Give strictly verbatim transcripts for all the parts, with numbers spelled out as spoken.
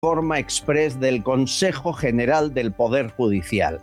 Forma exprés del Consejo General del Poder Judicial.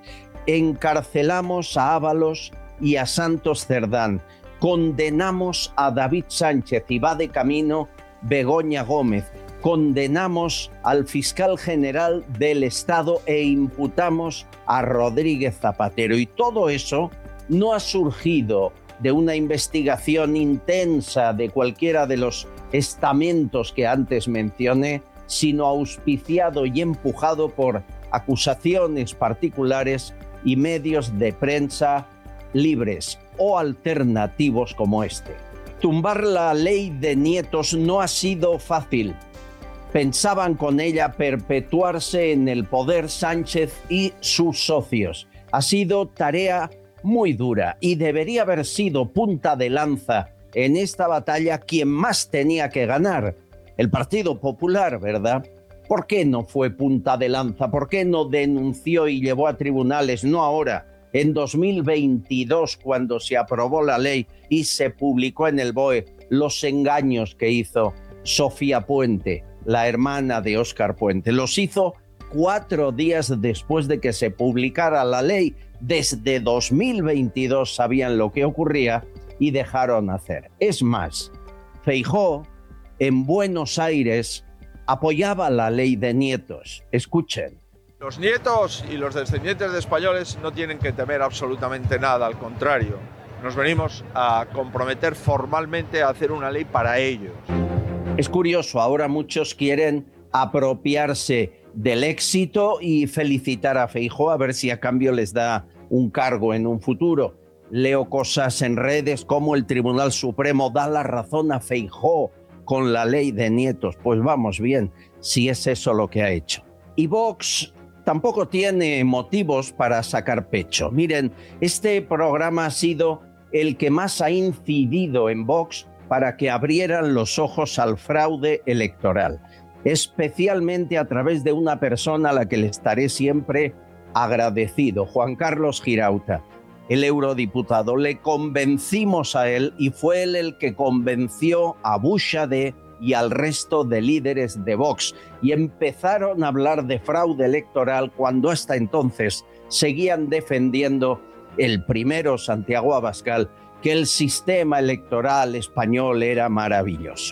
Encarcelamos a Ábalos y a Santos Cerdán. Condenamos a David Sánchez y va de camino Begoña Gómez. Condenamos al fiscal general del Estado e imputamos a Rodríguez Zapatero. Y todo eso no ha surgido de una investigación intensa de cualquiera de los estamentos que antes mencioné, sino auspiciado y empujado por acusaciones particulares y medios de prensa libres o alternativos como este. Tumbar la ley de nietos no ha sido fácil. Pensaban con ella perpetuarse en el poder Sánchez y sus socios. Ha sido tarea muy dura y debería haber sido punta de lanza en esta batalla quien más tenía que ganar. El Partido Popular, ¿verdad? ¿Por qué no fue punta de lanza? ¿Por qué no denunció y llevó a tribunales? No ahora, en dos mil veintidós, cuando se aprobó la ley y se publicó en el B O E los engaños que hizo Sofía Puente, la hermana de Óscar Puente. Los hizo cuatro días después de que se publicara la ley. Desde dos mil veintidós sabían lo que ocurría y dejaron hacer. Es más, Feijóo en Buenos Aires apoyaba la ley de nietos. Escuchen. Los nietos y los descendientes de españoles no tienen que temer absolutamente nada, al contrario. Nos venimos a comprometer formalmente a hacer una ley para ellos. Es curioso, ahora muchos quieren apropiarse del éxito y felicitar a Feijóo a ver si a cambio les da un cargo en un futuro. Leo cosas en redes como el Tribunal Supremo da la razón a Feijóo con la ley de nietos. Pues vamos bien, si es eso lo que ha hecho. Y Vox tampoco tiene motivos para sacar pecho. Miren, este programa ha sido el que más ha incidido en Vox para que abrieran los ojos al fraude electoral, especialmente a través de una persona a la que le estaré siempre agradecido, Juan Carlos Girauta, el eurodiputado. Le convencimos a él y fue él el que convenció a Buxade y al resto de líderes de Vox y empezaron a hablar de fraude electoral cuando hasta entonces seguían defendiendo, el primero Santiago Abascal, que el sistema electoral español era maravilloso.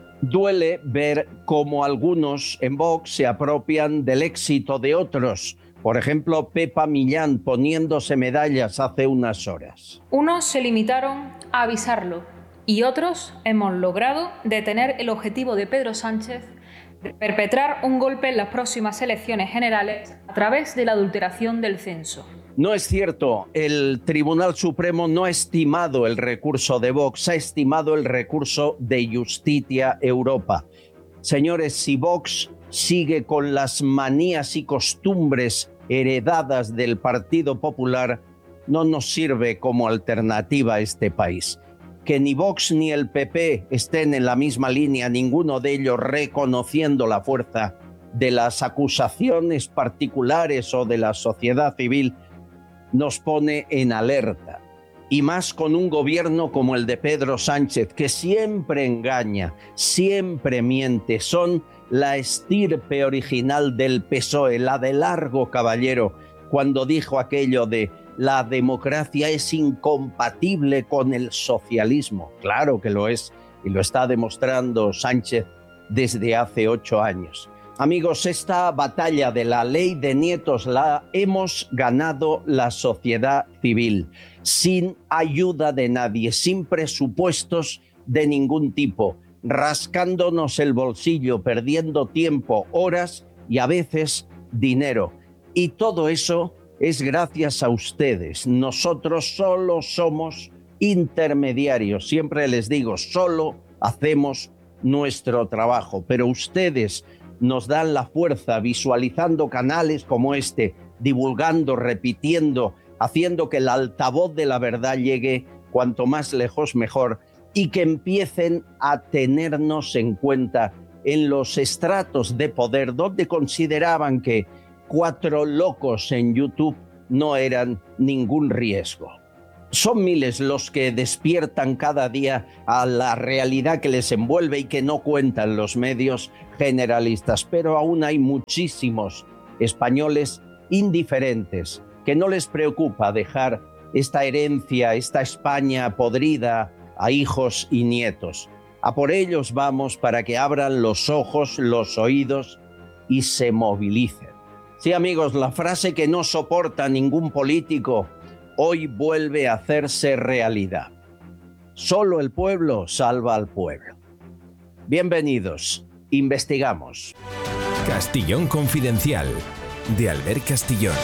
Duele ver cómo algunos en Vox se apropian del éxito de otros. Por ejemplo, Pepa Millán poniéndose medallas hace unas horas. Unos se limitaron a avisarlo y otros hemos logrado detener el objetivo de Pedro Sánchez de perpetrar un golpe en las próximas elecciones generales a través de la adulteración del censo. No es cierto, el Tribunal Supremo no ha estimado el recurso de Vox, ha estimado el recurso de Justitia Europa. Señores, si Vox sigue con las manías y costumbres heredadas del Partido Popular, no nos sirve como alternativa a este país. Que ni Vox ni el P P estén en la misma línea, ninguno de ellos reconociendo la fuerza de las acusaciones particulares o de la sociedad civil, nos pone en alerta. Y más con un gobierno como el de Pedro Sánchez, que siempre engaña, siempre miente. Son la estirpe original del P S O E, la de Largo Caballero, cuando dijo aquello de la democracia es incompatible con el socialismo. Claro que lo es, y lo está demostrando Sánchez desde hace ocho años. Amigos, esta batalla de la ley de nietos la hemos ganado la sociedad civil, sin ayuda de nadie, sin presupuestos de ningún tipo, rascándonos el bolsillo, perdiendo tiempo, horas y a veces dinero. Y todo eso es gracias a ustedes. Nosotros solo somos intermediarios. Siempre les digo, solo hacemos nuestro trabajo, pero ustedes nos dan la fuerza visualizando canales como este, divulgando, repitiendo, haciendo que el altavoz de la verdad llegue cuanto más lejos mejor y que empiecen a tenernos en cuenta en los estratos de poder donde consideraban que cuatro locos en YouTube no eran ningún riesgo. Son miles los que despiertan cada día a la realidad que les envuelve y que no cuentan los medios generalistas, pero aún hay muchísimos españoles indiferentes que no les preocupa dejar esta herencia, esta España podrida a hijos y nietos. A por ellos vamos para que abran los ojos, los oídos y se movilicen. Sí, amigos, la frase que no soporta ningún político hoy vuelve a hacerse realidad. Solo el pueblo salva al pueblo. Bienvenidos, investigamos. Castillón Confidencial, de Albert Castillón.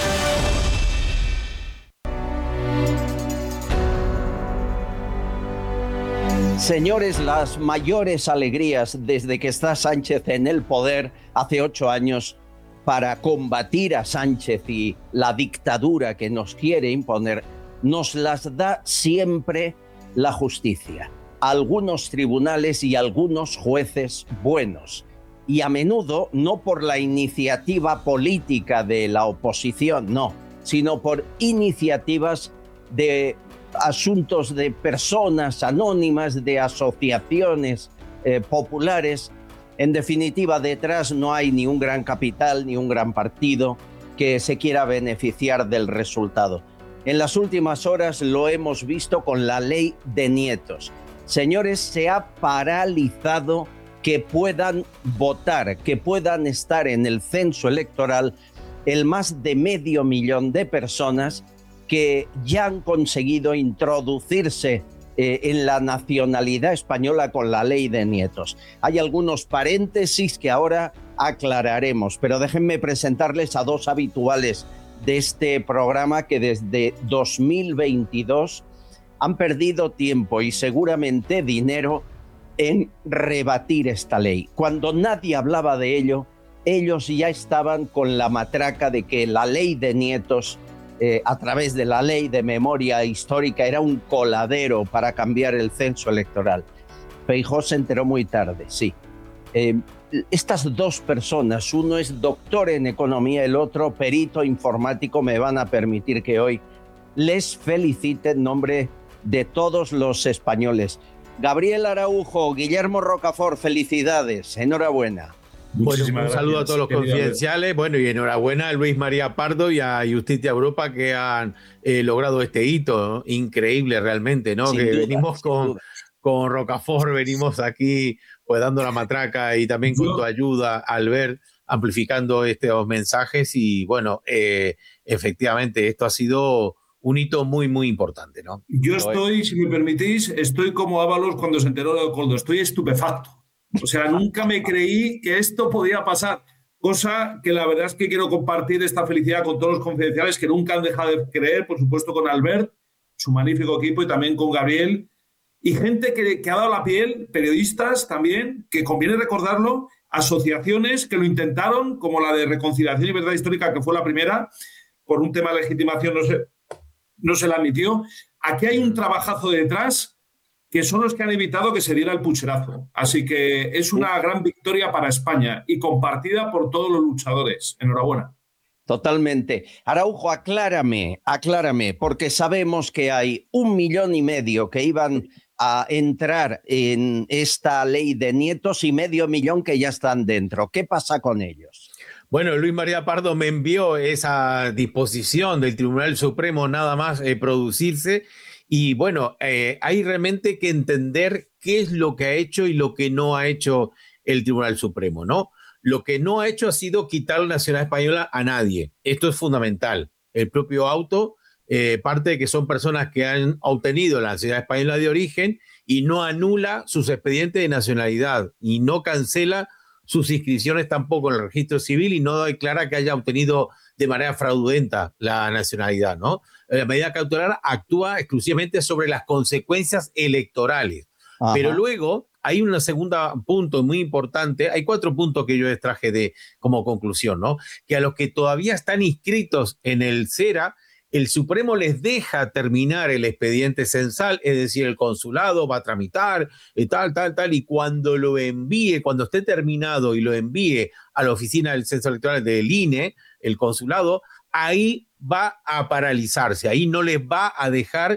Señores, las mayores alegrías desde que está Sánchez en el poder hace ocho años para combatir a Sánchez y la dictadura que nos quiere imponer, nos las da siempre la justicia. Algunos tribunales y algunos jueces buenos. Y a menudo no por la iniciativa política de la oposición, no, sino por iniciativas de asuntos de personas anónimas, de asociaciones eh, populares. En definitiva, detrás no hay ni un gran capital ni un gran partido que se quiera beneficiar del resultado. En las últimas horas lo hemos visto con la ley de nietos. Señores, se ha paralizado que puedan votar, que puedan estar en el censo electoral el más de medio millón de personas que ya han conseguido introducirse eh, en la nacionalidad española con la ley de nietos. Hay algunos paréntesis que ahora aclararemos, pero déjenme presentarles a dos habituales de este programa que desde dos mil veintidós han perdido tiempo y seguramente dinero en rebatir esta ley. Cuando nadie hablaba de ello, ellos ya estaban con la matraca de que la ley de nietos, eh, a través de la ley de memoria histórica, era un coladero para cambiar el censo electoral. Feijóo se enteró muy tarde, sí. Eh, estas dos personas, uno es doctor en economía, el otro perito informático, me van a permitir que hoy les felicite en nombre de todos los españoles. Gabriel Araujo, Guillermo Rocafort, felicidades, enhorabuena. Bueno, un saludo a todos los confidenciales, bueno, y enhorabuena a Luis María Pardo y a Justicia Europa que han eh, logrado este hito, ¿no? Increíble realmente, ¿no? Sin que duda, venimos con, con Rocafort, venimos aquí pues dando la matraca y también con tu ayuda, Albert, amplificando estos mensajes y bueno, eh, efectivamente esto ha sido un hito muy, muy importante, ¿no? Yo estoy, si me permitís, estoy como Ábalos cuando se enteró de Leopoldo, estoy estupefacto. O sea, nunca me creí que esto podía pasar, cosa que la verdad es que quiero compartir esta felicidad con todos los confidenciales que nunca han dejado de creer, por supuesto con Albert, su magnífico equipo, y también con Gabriel, y gente que, que ha dado la piel, periodistas también, que conviene recordarlo, asociaciones que lo intentaron, como la de Reconciliación y Verdad Histórica, que fue la primera, por un tema de legitimación no se, no se la admitió. Aquí hay un trabajazo detrás que son los que han evitado que se diera el pucherazo. Así que es una gran victoria para España y compartida por todos los luchadores. Enhorabuena. Totalmente. Araujo, aclárame, aclárame, porque sabemos que hay un millón y medio que iban a entrar en esta ley de nietos y medio millón que ya están dentro. ¿Qué pasa con ellos? Bueno, Luis María Pardo me envió esa disposición del Tribunal Supremo nada más eh, producirse. Y bueno, eh, hay realmente que entender qué es lo que ha hecho y lo que no ha hecho el Tribunal Supremo, ¿no? Lo que no ha hecho ha sido quitar la nacionalidad española a nadie. Esto es fundamental. El propio auto eh, parte de que son personas que han obtenido la nacionalidad española de origen y no anula sus expedientes de nacionalidad y no cancela sus inscripciones tampoco en el registro civil y no declara que haya obtenido de manera fraudulenta la nacionalidad, ¿no? La medida cautelar actúa exclusivamente sobre las consecuencias electorales. Ajá. Pero luego hay un segundo punto muy importante, hay cuatro puntos que yo extraje de, como conclusión, ¿no? Que a los que todavía están inscritos en el CERA, el Supremo les deja terminar el expediente censal, es decir, el consulado va a tramitar, y tal, tal, tal, y cuando lo envíe, cuando esté terminado y lo envíe a la oficina del censo electoral del I N E, el consulado, ahí va a paralizarse, ahí no les va a dejar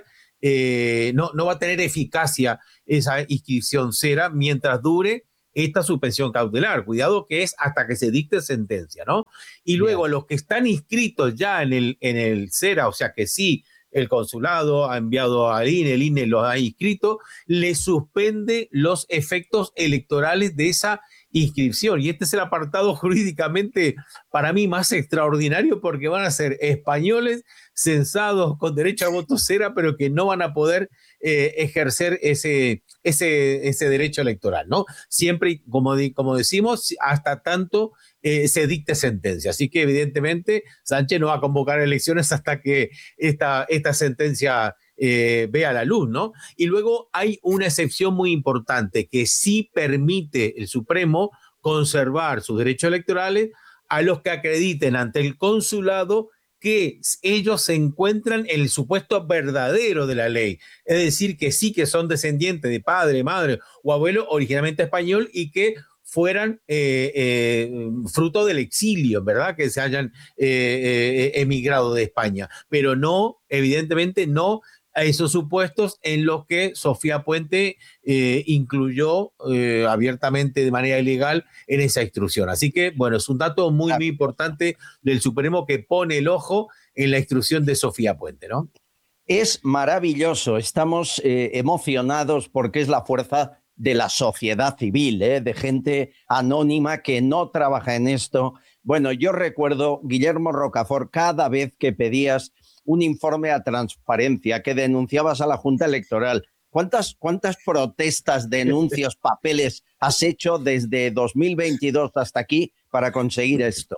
eh, no, no va a tener eficacia esa inscripción cera mientras dure esta suspensión cautelar. Cuidado que es hasta que se dicte sentencia, ¿no? Y luego los que están inscritos ya en el, en el cera, o sea que sí, el consulado ha enviado al I N E, el I N E los ha inscrito, le suspende los efectos electorales de esa inscripción. Y este es el apartado jurídicamente para mí más extraordinario, porque van a ser españoles censados con derecho a voto cera, pero que no van a poder eh, ejercer ese, ese, ese derecho electoral, ¿no? Siempre, como, como decimos, hasta tanto eh, se dicte sentencia. Así que evidentemente Sánchez no va a convocar elecciones hasta que esta, esta sentencia eh, vea la luz, ¿no? Y luego hay una excepción muy importante que sí permite el Supremo conservar sus derechos electorales a los que acrediten ante el consulado que ellos se encuentran en el supuesto verdadero de la ley. Es decir, que sí que son descendientes de padre, madre o abuelo originalmente español y que fueran eh, eh, fruto del exilio, ¿verdad? Que se hayan eh, eh, emigrado de España. Pero no, evidentemente no a esos supuestos en los que Sofía Puente eh, incluyó eh, abiertamente de manera ilegal en esa instrucción. Así que, bueno, es un dato muy, muy importante del Supremo que pone el ojo en la instrucción de Sofía Puente, ¿no? Es maravilloso, estamos eh, emocionados porque es la fuerza de la sociedad civil, ¿eh? De gente anónima que no trabaja en esto. Bueno, yo recuerdo, Guillermo Rocafort, cada vez que pedías un informe a transparencia, que denunciabas a la Junta Electoral, ¿cuántas, cuántas protestas, denuncias, papeles has hecho desde dos mil veintidós hasta aquí para conseguir esto?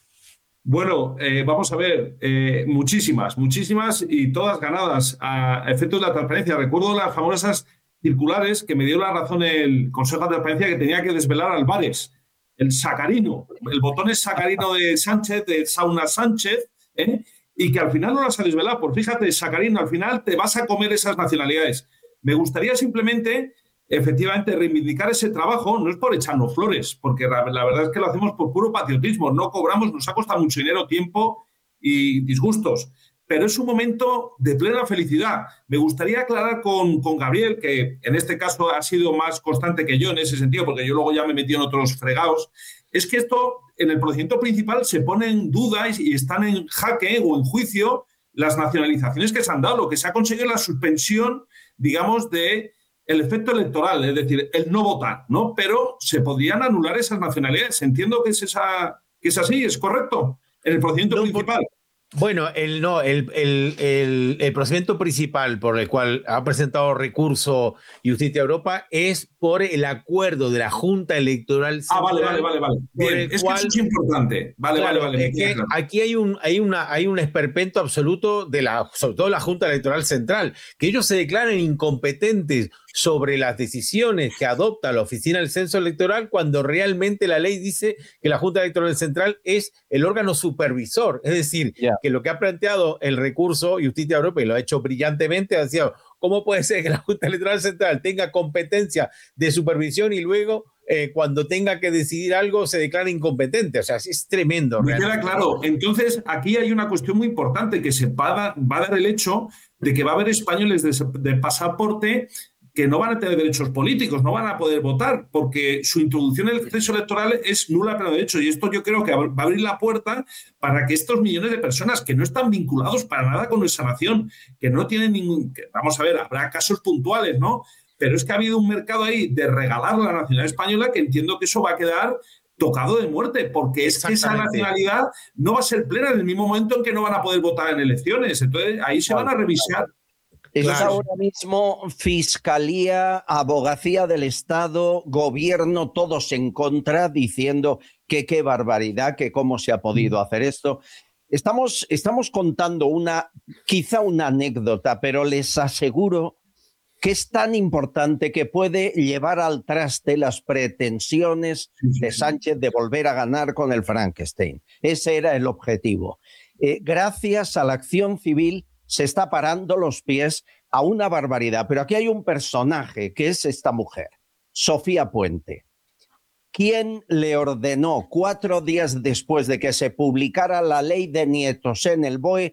Bueno, eh, vamos a ver, eh, muchísimas, muchísimas y todas ganadas a efectos de la transparencia. Recuerdo las famosas circulares que me dio la razón el Consejo de Transparencia, que tenía que desvelar Álvarez, el sacarino, el botón es sacarino de Sánchez, de Sauna Sánchez, ¿eh? Y que al final no las ha desvelado. Pues fíjate, sacarino, al final te vas a comer esas nacionalidades. Me gustaría simplemente, efectivamente, reivindicar ese trabajo, no es por echarnos flores, porque la, la verdad es que lo hacemos por puro patriotismo, no cobramos, nos ha costado mucho dinero, tiempo y disgustos, pero es un momento de plena felicidad. Me gustaría aclarar con, con Gabriel, que en este caso ha sido más constante que yo en ese sentido, porque yo luego ya me metí en otros fregados, es que esto en el procedimiento principal se pone en duda y están en jaque o en juicio las nacionalizaciones que se han dado, lo que se ha conseguido la suspensión, digamos, de el efecto electoral, es decir, el no votar, ¿no? Pero se podrían anular esas nacionalidades. Entiendo que es, esa, que es así, ¿es correcto? En el procedimiento no, principal. Por... Bueno, el, no, el, el, el, el procedimiento principal por el cual ha presentado recurso Justicia Europa es por el acuerdo de la Junta Electoral Central. Ah, vale, vale, vale, vale. Bien, es cual, que eso es importante. Vale, claro, vale, vale. Es que aquí hay un, hay, una, hay un esperpento absoluto de la, sobre todo la Junta Electoral Central, que ellos se declaran incompetentes sobre las decisiones que adopta la Oficina del Censo Electoral cuando realmente la ley dice que la Junta Electoral Central es el órgano supervisor. Es decir, yeah. que lo que ha planteado el recurso Justicia Europa, y lo ha hecho brillantemente, ha sido, ¿cómo puede ser que la Junta Electoral Central tenga competencia de supervisión y luego eh, cuando tenga que decidir algo se declara incompetente? O sea, es tremendo. Me queda claro. Entonces, aquí hay una cuestión muy importante que se va a dar, va a dar el hecho de que va a haber españoles de, de pasaporte que no van a tener derechos políticos, no van a poder votar, porque su introducción en el proceso electoral es nula pero de hecho. Y esto yo creo que va a abrir la puerta para que estos millones de personas que no están vinculados para nada con nuestra nación, que no tienen ningún... Que, vamos a ver, habrá casos puntuales, ¿no? Pero es que ha habido un mercado ahí de regalar la nacionalidad española que entiendo que eso va a quedar tocado de muerte, porque es que esa nacionalidad no va a ser plena en el mismo momento en que no van a poder votar en elecciones. Entonces, ahí se van a revisar. Es claro. Ahora mismo Fiscalía, Abogacía del Estado, Gobierno, todos en contra, diciendo que qué barbaridad, que cómo se ha podido hacer esto. Estamos, estamos contando una, quizá una anécdota, pero les aseguro que es tan importante que puede llevar al traste las pretensiones de Sánchez de volver a ganar con el Frankenstein. Ese era el objetivo. Eh, gracias a la acción civil se está parando los pies a una barbaridad. Pero aquí hay un personaje que es esta mujer, Sofía Puente, quien le ordenó cuatro días después de que se publicara la ley de nietos en el B O E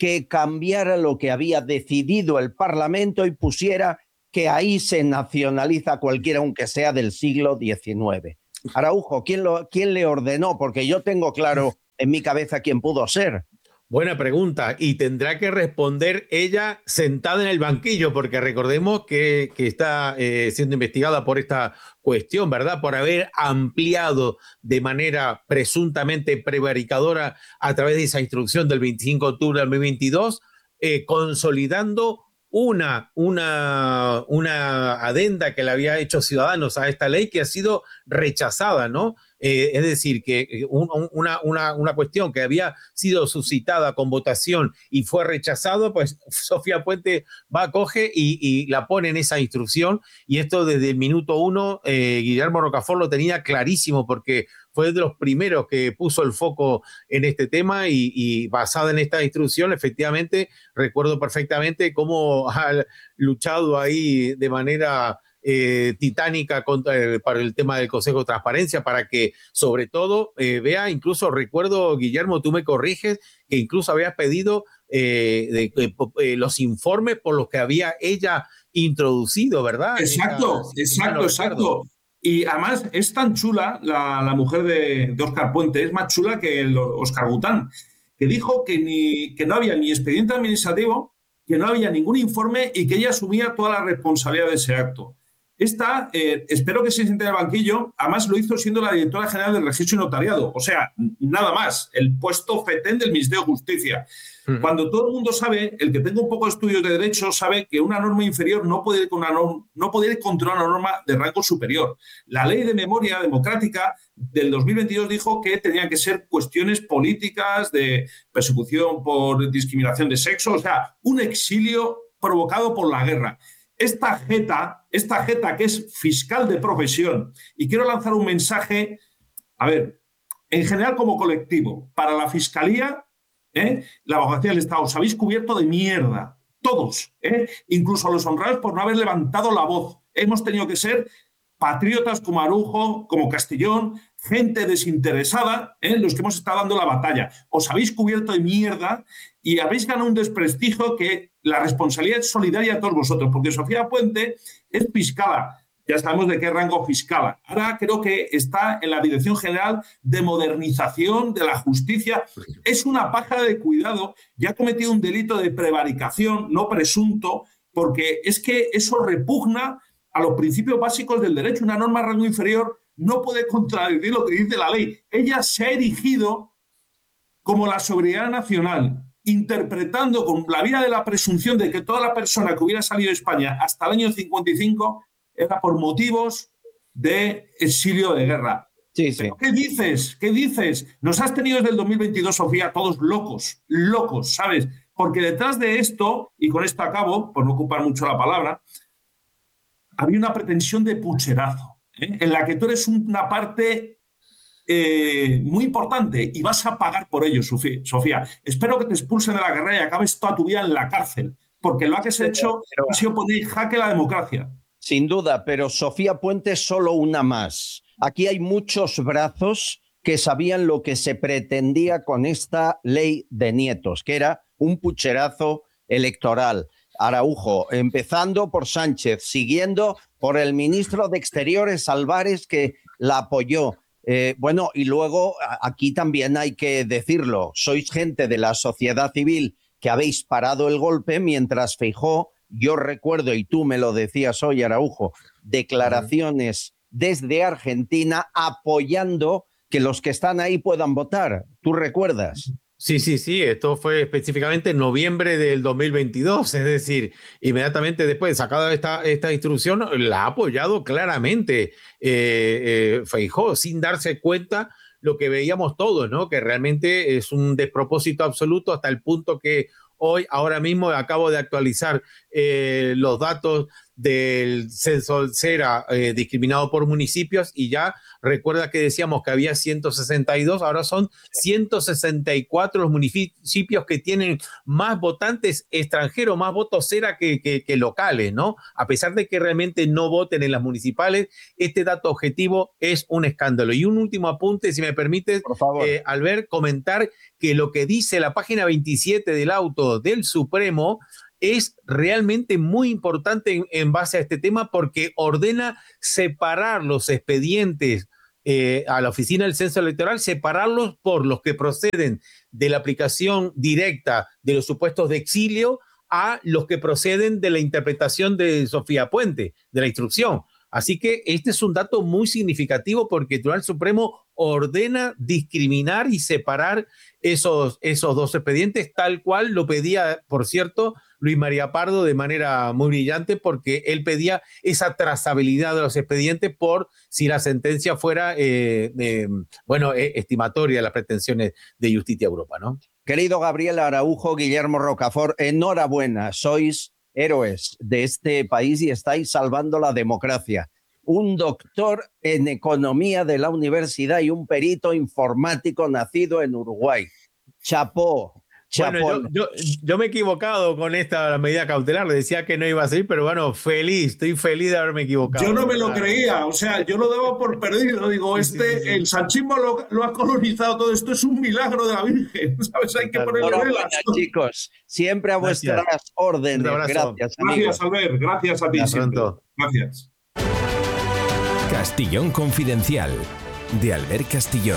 que cambiara lo que había decidido el Parlamento y pusiera que ahí se nacionaliza cualquiera, aunque sea del siglo diecinueve. Araujo, ¿quién, lo, ¿quién le ordenó? Porque yo tengo claro en mi cabeza quién pudo ser. Buena pregunta, y tendrá que responder ella sentada en el banquillo, porque recordemos que, que está eh, siendo investigada por esta cuestión, ¿verdad? Por haber ampliado de manera presuntamente prevaricadora a través de esa instrucción del veinticinco de octubre del dos mil veintidós, eh, consolidando una, una, una adenda que le había hecho Ciudadanos a esta ley que ha sido rechazada, ¿no? Eh, es decir, que un, una, una, una cuestión que había sido suscitada con votación y fue rechazado, pues Sofía Puente va, coge y, y la pone en esa instrucción, y esto desde el minuto uno, eh, Guillermo Rocafort lo tenía clarísimo, porque fue de los primeros que puso el foco en este tema, y, y basada en esta instrucción, efectivamente, recuerdo perfectamente cómo ha luchado ahí de manera eh, titánica contra, eh, para el tema del Consejo de Transparencia, para que sobre todo eh, vea, incluso recuerdo, Guillermo, tú me corriges, que incluso habías pedido eh, de, de, de, los informes por los que había ella introducido, ¿verdad? Exacto, Esa, exacto, exacto. Y además es tan chula la, la mujer de, de Óscar Puente, es más chula que el Óscar Bután, que dijo que, ni, que no había ni expediente administrativo, que no había ningún informe y que ella asumía toda la responsabilidad de ese acto. Esta, eh, espero que se siente en el banquillo, además lo hizo siendo la directora general del Registro y Notariado, o sea, nada más, el puesto fetén del Ministerio de Justicia. Uh-huh. Cuando todo el mundo sabe, el que tenga un poco de estudios de derecho sabe que una norma inferior no puede ir, con una norma, no puede ir contra una norma de rango superior. La Ley de Memoria Democrática del dos mil veintidós dijo que tenían que ser cuestiones políticas de persecución por discriminación de sexo, o sea, un exilio provocado por la guerra. Esta jeta, esta jeta que es fiscal de profesión, y quiero lanzar un mensaje, a ver, en general como colectivo, para la Fiscalía, ¿eh? La Abogacía del Estado, os habéis cubierto de mierda, todos, ¿eh? Incluso a los honrados por no haber levantado la voz. Hemos tenido que ser patriotas como Araujo, como Castellón, gente desinteresada, ¿eh? Los que hemos estado dando la batalla. Os habéis cubierto de mierda y habéis ganado un desprestigio que la responsabilidad es solidaria a todos vosotros, porque Sofía Puente es fiscala, ya sabemos de qué rango fiscala. Ahora creo que está en la Dirección General de Modernización de la Justicia. Es una pájara de cuidado, ya ha cometido un delito de prevaricación, no presunto, porque es que eso repugna a los principios básicos del derecho. Una norma de rango inferior no puede contradecir lo que dice la ley. Ella se ha erigido como la soberanía nacional, interpretando con la vía de la presunción de que toda la persona que hubiera salido de España hasta el año cincuenta y cinco era por motivos de exilio de guerra. Sí, sí. ¿Qué dices? ¿Qué dices? Nos has tenido desde el dos mil veintidós, Sofía, todos locos, locos, ¿sabes? Porque detrás de esto, y con esto acabo, por no ocupar mucho la palabra, había una pretensión de pucherazo, ¿eh? En la que tú eres una parte eh, muy importante y vas a pagar por ello, Sofía. Espero que te expulsen de la carrera y acabes toda tu vida en la cárcel, porque lo que has hecho pero, ha sido poner en jaque la democracia. Sin duda, pero Sofía Puente es solo una más. Aquí hay muchos brazos que sabían lo que se pretendía con esta ley de nietos, que era un pucherazo electoral. Araujo, empezando por Sánchez, siguiendo por el ministro de Exteriores, Álvarez, que la apoyó. Eh, bueno, y luego aquí también hay que decirlo, sois gente de la sociedad civil que habéis parado el golpe mientras Feijóo, yo recuerdo, y tú me lo decías hoy, Araujo, declaraciones desde Argentina apoyando que los que están ahí puedan votar. ¿Tú recuerdas? Sí, sí, sí, esto fue específicamente en noviembre del dos mil veintidós, es decir, inmediatamente después de sacada esta, esta instrucción, la ha apoyado claramente eh, eh, Feijóo, sin darse cuenta lo que veíamos todos, ¿no? Que realmente es un despropósito absoluto hasta el punto que hoy, ahora mismo, acabo de actualizar eh, los datos del censo Cera eh, discriminado por municipios, y ya recuerda que decíamos que había ciento sesenta y dos, ahora son ciento sesenta y cuatro los municipios que tienen más votantes extranjeros, más votos Cera que, que, que locales, ¿no? A pesar de que realmente no voten en las municipales, este dato objetivo es un escándalo. Y un último apunte, si me permites, por favor. Eh, Albert, comentar que lo que dice la página veintisiete del auto del Supremo es realmente muy importante en, en base a este tema, porque ordena separar los expedientes eh, a la oficina del censo electoral, separarlos por los que proceden de la aplicación directa de los supuestos de exilio a los que proceden de la interpretación de Sofía Puente, de la instrucción. Así que este es un dato muy significativo, porque el Tribunal Supremo ordena discriminar y separar esos, esos dos expedientes, tal cual lo pedía, por cierto, Luis María Pardo de manera muy brillante, porque él pedía esa trazabilidad de los expedientes por si la sentencia fuera, eh, eh, bueno, eh, estimatoria de las pretensiones de Justicia Europa, ¿no? Querido Gabriel Araujo, Guillermo Rocafort, enhorabuena, sois héroes de este país y estáis salvando la democracia. Un doctor en economía de la universidad y un perito informático nacido en Uruguay. Chapó. Chapó. Bueno, yo, yo, yo me he equivocado con esta medida cautelar, le decía que no iba a salir, pero bueno, feliz, estoy feliz de haberme equivocado. Yo no me lo creía, o sea, yo lo daba por perdido, digo, este, sí, sí, sí. El sanchismo lo, lo ha colonizado todo esto, es un milagro de la Virgen, ¿sabes? Hay que ponerle velas. Chicos, siempre a vuestras gracias. órdenes. Gracias, gracias, Albert, gracias a ti. Hasta pronto. Gracias. Castillón Confidencial, de Albert Castillón.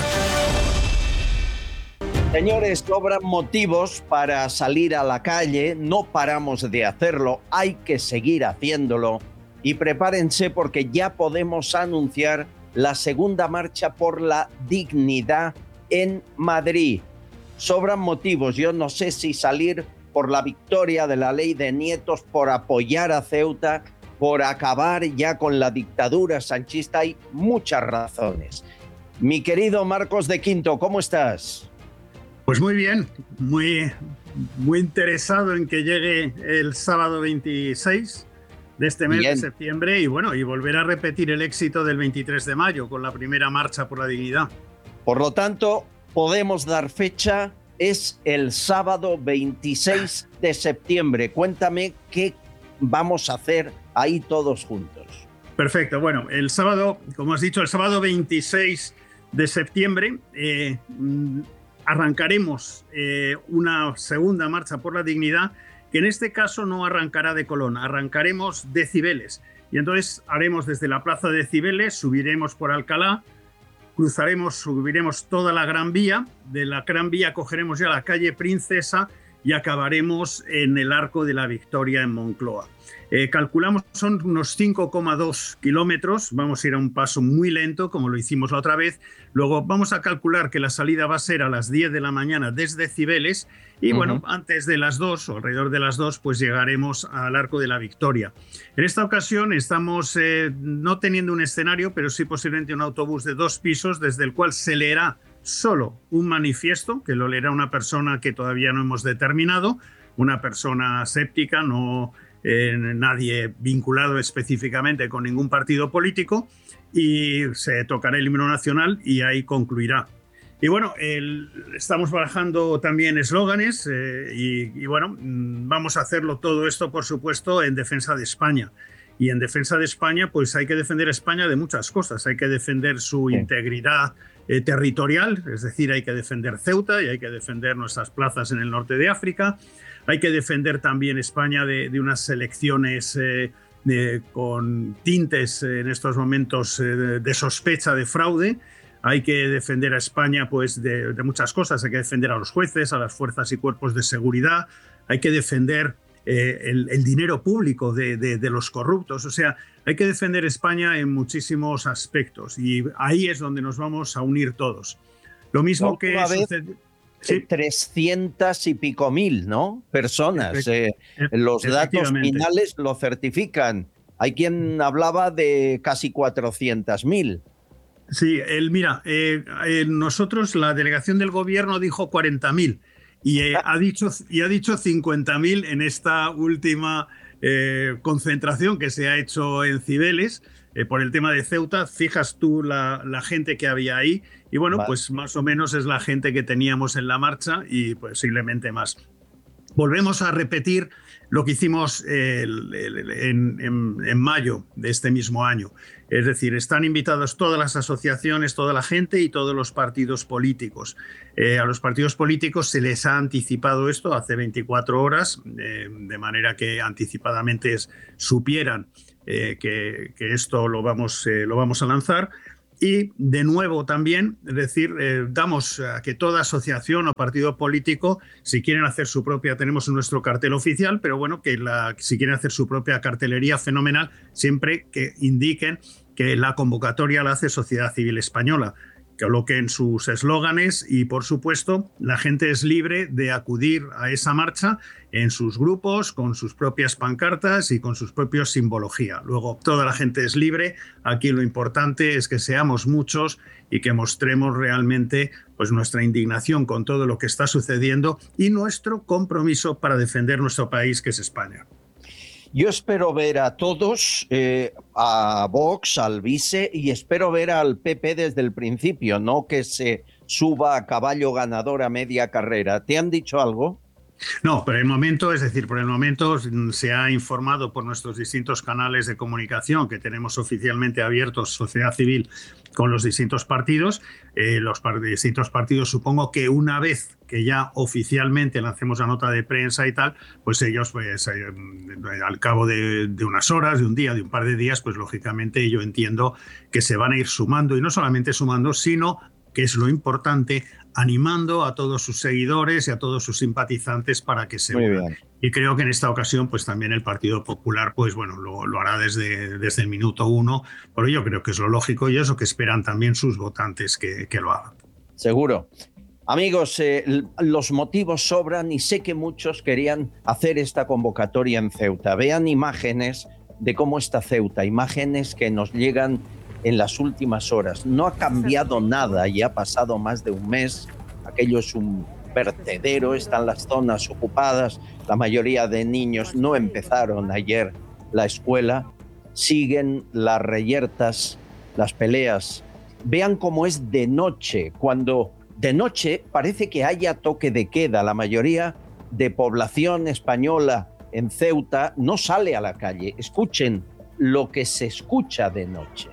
Señores, sobran motivos para salir a la calle, no paramos de hacerlo, hay que seguir haciéndolo y prepárense porque ya podemos anunciar la segunda marcha por la dignidad en Madrid. Sobran motivos, yo no sé si salir por la victoria de la ley de nietos, por apoyar a Ceuta, por acabar ya con la dictadura sanchista, hay muchas razones. Mi querido Marcos de Quinto, ¿cómo estás? Pues muy bien, muy, muy interesado en que llegue el sábado veintiséis de este mes bien. de septiembre y bueno, y volver a repetir el éxito del veintitrés de mayo con la primera marcha por la dignidad. Por lo tanto, podemos dar fecha, es el sábado veintiséis de septiembre. Cuéntame qué vamos a hacer ahí todos juntos. Perfecto, bueno, el sábado, como has dicho, el sábado veintiséis de septiembre... Eh, arrancaremos eh, una segunda marcha por la dignidad, que en este caso no arrancará de Colón, arrancaremos de Cibeles. Y entonces haremos desde la plaza de Cibeles, subiremos por Alcalá, cruzaremos, subiremos toda la Gran Vía, de la Gran Vía cogeremos ya la calle Princesa y acabaremos en el Arco de la Victoria en Moncloa. Eh, calculamos son unos cinco coma dos kilómetros, vamos a ir a un paso muy lento como lo hicimos la otra vez. Luego vamos a calcular que la salida va a ser a las diez de la mañana desde Cibeles y uh-huh. bueno, antes de las dos o alrededor de las dos pues llegaremos al Arco de la Victoria. En esta ocasión estamos eh, no teniendo un escenario, pero sí posiblemente un autobús de dos pisos desde el cual se leerá solo un manifiesto, que lo leerá una persona que todavía no hemos determinado, una persona séptica, no... Eh, nadie vinculado específicamente con ningún partido político, y se tocará el himno nacional y ahí concluirá. Y bueno, el, estamos barajando también eslóganes eh, y, y bueno, vamos a hacerlo todo esto, por supuesto, en defensa de España. Y en defensa de España, pues hay que defender a España de muchas cosas. Hay que defender su sí. integridad eh, territorial, es decir, hay que defender Ceuta y hay que defender nuestras plazas en el norte de África. Hay que defender también España de, de unas elecciones eh, de, con tintes eh, en estos momentos eh, de, de sospecha de fraude. Hay que defender a España pues, de, de muchas cosas. Hay que defender a los jueces, a las fuerzas y cuerpos de seguridad. Hay que defender eh, el, el dinero público de, de, de los corruptos. O sea, hay que defender España en muchísimos aspectos. Y ahí es donde nos vamos a unir todos. Lo mismo que sucede... Sí. trescientas y pico mil, ¿no? Personas. Eh, los datos finales lo certifican. Hay quien hablaba de casi cuatrocientas mil. Sí, el, mira, eh, eh, nosotros, la delegación del gobierno dijo cuarenta mil y, eh, ha dicho, y ha dicho cincuenta mil en esta última eh, concentración que se ha hecho en Cibeles eh, por el tema de Ceuta. Fijas tú la, la gente que había ahí y bueno, vale. pues más o menos es la gente que teníamos en la marcha y posiblemente más. Volvemos a repetir lo que hicimos el, el, en, en, en mayo de este mismo año. Es decir, están invitados todas las asociaciones, toda la gente y todos los partidos políticos. Eh, a los partidos políticos se les ha anticipado esto hace veinticuatro horas, eh, de manera que anticipadamente supieran eh, que, que esto lo vamos, eh, lo vamos a lanzar. Y de nuevo también, es decir, eh, damos a que toda asociación o partido político, si quieren hacer su propia, tenemos nuestro cartel oficial, pero bueno, que la, si quieren hacer su propia cartelería, fenomenal, siempre que indiquen que la convocatoria la hace Sociedad Civil Española, que coloquen sus eslóganes y, por supuesto, la gente es libre de acudir a esa marcha en sus grupos, con sus propias pancartas y con sus propios simbología. Luego, toda la gente es libre. Aquí lo importante es que seamos muchos y que mostremos realmente pues, nuestra indignación con todo lo que está sucediendo y nuestro compromiso para defender nuestro país, que es España. Yo espero ver a todos, eh, a Vox, al Vice, y espero ver al P P desde el principio, no que se suba a caballo ganador a media carrera. ¿Te han dicho algo? No, por el momento, es decir, por el momento se ha informado por nuestros distintos canales de comunicación que tenemos oficialmente abiertos, sociedad civil, con los distintos partidos. Eh, los par- distintos partidos, supongo que una vez que ya oficialmente lancemos la nota de prensa y tal, pues ellos, pues, eh, al cabo de, de unas horas, de un día, de un par de días, pues lógicamente yo entiendo que se van a ir sumando, y no solamente sumando, sino, que es lo importante, animando a todos sus seguidores y a todos sus simpatizantes para que se unan. Y creo que en esta ocasión pues también el Partido Popular pues bueno lo, lo hará desde, desde el minuto uno, pero yo creo que es lo lógico y es lo que esperan también sus votantes que, que lo hagan. Seguro. Amigos, eh, los motivos sobran y sé que muchos querían hacer esta convocatoria en Ceuta. Vean imágenes de cómo está Ceuta, imágenes que nos llegan en las últimas horas. No ha cambiado nada y ha pasado más de un mes. Aquello es un vertedero, están las zonas ocupadas. La mayoría de niños no empezaron ayer la escuela. Siguen las reyertas, las peleas. Vean cómo es de noche. Cuando de noche parece que haya toque de queda. La mayoría de población española en Ceuta no sale a la calle. Escuchen lo que se escucha de noche.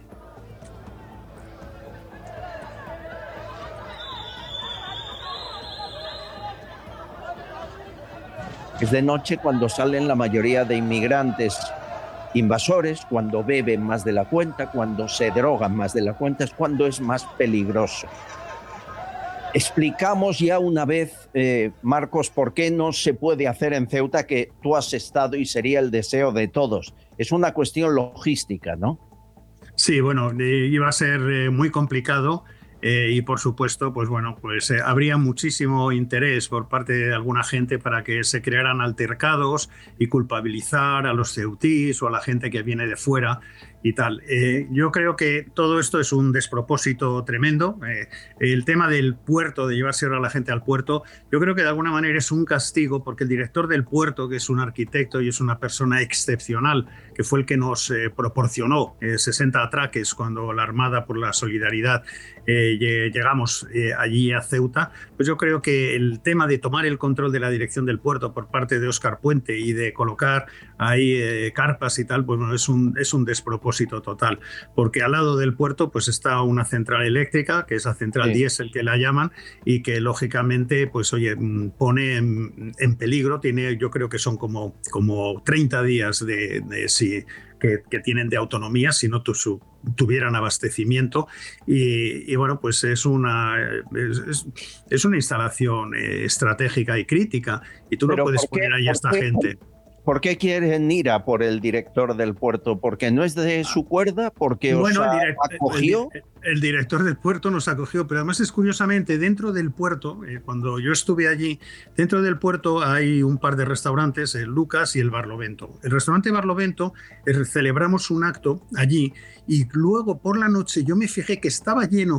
Es de noche cuando salen la mayoría de inmigrantes invasores, cuando beben más de la cuenta, cuando se drogan más de la cuenta, es cuando es más peligroso. Explicamos ya una vez, eh, Marcos, por qué no se puede hacer en Ceuta, que tú has estado y sería el deseo de todos. Es una cuestión logística, ¿no? Sí, bueno, eh, iba a ser eh, muy complicado. Eh, y por supuesto, pues bueno, pues eh, habría muchísimo interés por parte de alguna gente para que se crearan altercados y culpabilizar a los ceutís o a la gente que viene de fuera y tal. Eh, yo creo que todo esto es un despropósito tremendo. Eh, el tema del puerto, de llevarse ahora a la gente al puerto, yo creo que de alguna manera es un castigo, porque el director del puerto, que es un arquitecto y es una persona excepcional, que fue el que nos eh, proporcionó eh, sesenta atraques cuando la Armada por la Solidaridad eh, llegamos eh, allí a Ceuta, pues yo creo que el tema de tomar el control de la dirección del puerto por parte de Óscar Puente y de colocar ahí eh, carpas y tal, pues bueno, es un, es un despropósito total, porque al lado del puerto pues está una central eléctrica, que es la central sí. diésel que la llaman, y que lógicamente pues oye, pone en, en peligro, tiene, yo creo que son como, como treinta días de, de si, que, que tienen de autonomía si no tu, su, tuvieran abastecimiento, y, y bueno, pues es una, es, es, es una instalación eh, estratégica y crítica, y tú no puedes poner ahí a esta qué, gente. ¿Por qué quieren ir a por el director del puerto? ¿Porque no es de su cuerda? ¿Porque bueno, os el direct, acogió? El, el director del puerto nos acogió, pero además es curiosamente, dentro del puerto, eh, cuando yo estuve allí, dentro del puerto hay un par de restaurantes, el Lucas y el Barlovento. El restaurante Barlovento, eh, celebramos un acto allí y luego por la noche yo me fijé que estaba lleno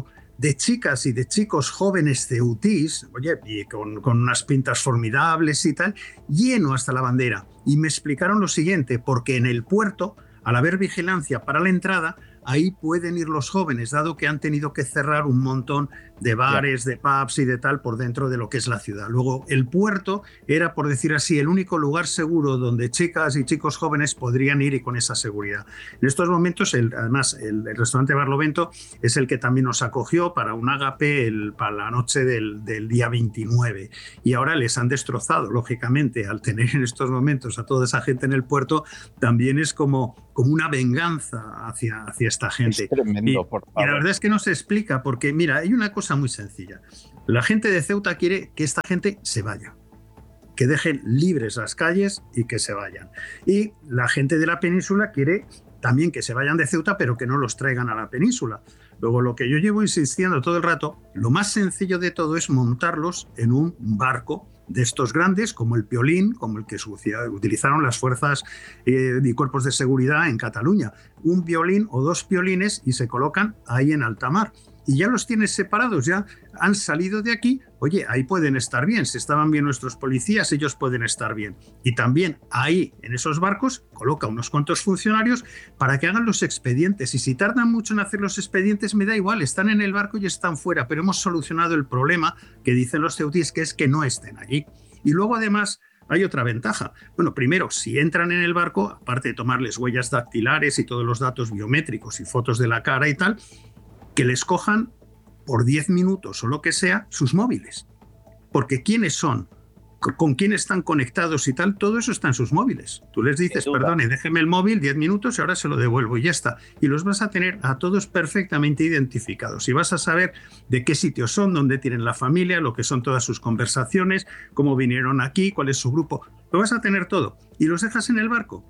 de chicas y de chicos jóvenes ceutís, oye, y con, con unas pintas formidables y tal, lleno hasta la bandera. Y me explicaron lo siguiente, porque en el puerto, al haber vigilancia para la entrada, ahí pueden ir los jóvenes, dado que han tenido que cerrar un montón de bares, de pubs y de tal por dentro de lo que es la ciudad. Luego, el puerto era, por decir así, el único lugar seguro donde chicas y chicos jóvenes podrían ir y con esa seguridad. En estos momentos, el, además, el, el restaurante Barlovento es el que también nos acogió para un ágape el, para la noche del, del día veintinueve. Y ahora les han destrozado, lógicamente, al tener en estos momentos a toda esa gente en el puerto, también es como, como una venganza hacia, hacia esta gente. Es tremendo, y, por favor. y la verdad es que no se explica, porque mira, hay una cosa muy sencilla. La gente de Ceuta quiere que esta gente se vaya, que dejen libres las calles y que se vayan. Y la gente de la península quiere también que se vayan de Ceuta, pero que no los traigan a la península. Luego, lo que yo llevo insistiendo todo el rato, lo más sencillo de todo es montarlos en un barco de estos grandes, como el Piolín, como el que utilizaron las fuerzas eh, y cuerpos de seguridad en Cataluña. Un violín o dos piolines y se colocan ahí en alta mar. Y ya los tienes separados, ya han salido de aquí. Oye, ahí pueden estar bien. Si estaban bien nuestros policías, ellos pueden estar bien. Y también ahí, en esos barcos, coloca unos cuantos funcionarios para que hagan los expedientes. Y si tardan mucho en hacer los expedientes, me da igual, están en el barco y están fuera. Pero hemos solucionado el problema que dicen los ceutíes, que es que no estén allí. Y luego, además, hay otra ventaja. Bueno, primero, si entran en el barco, aparte de tomarles huellas dactilares y todos los datos biométricos y fotos de la cara y tal, que les cojan por diez minutos o lo que sea sus móviles. Porque quiénes son, con quién están conectados y tal, todo eso está en sus móviles. Tú les dices, perdone, déjeme el móvil diez minutos y ahora se lo devuelvo y ya está. Y los vas a tener a todos perfectamente identificados. Y vas a saber de qué sitios son, dónde tienen la familia, lo que son todas sus conversaciones, cómo vinieron aquí, cuál es su grupo. Lo vas a tener todo. Y los dejas en el barco.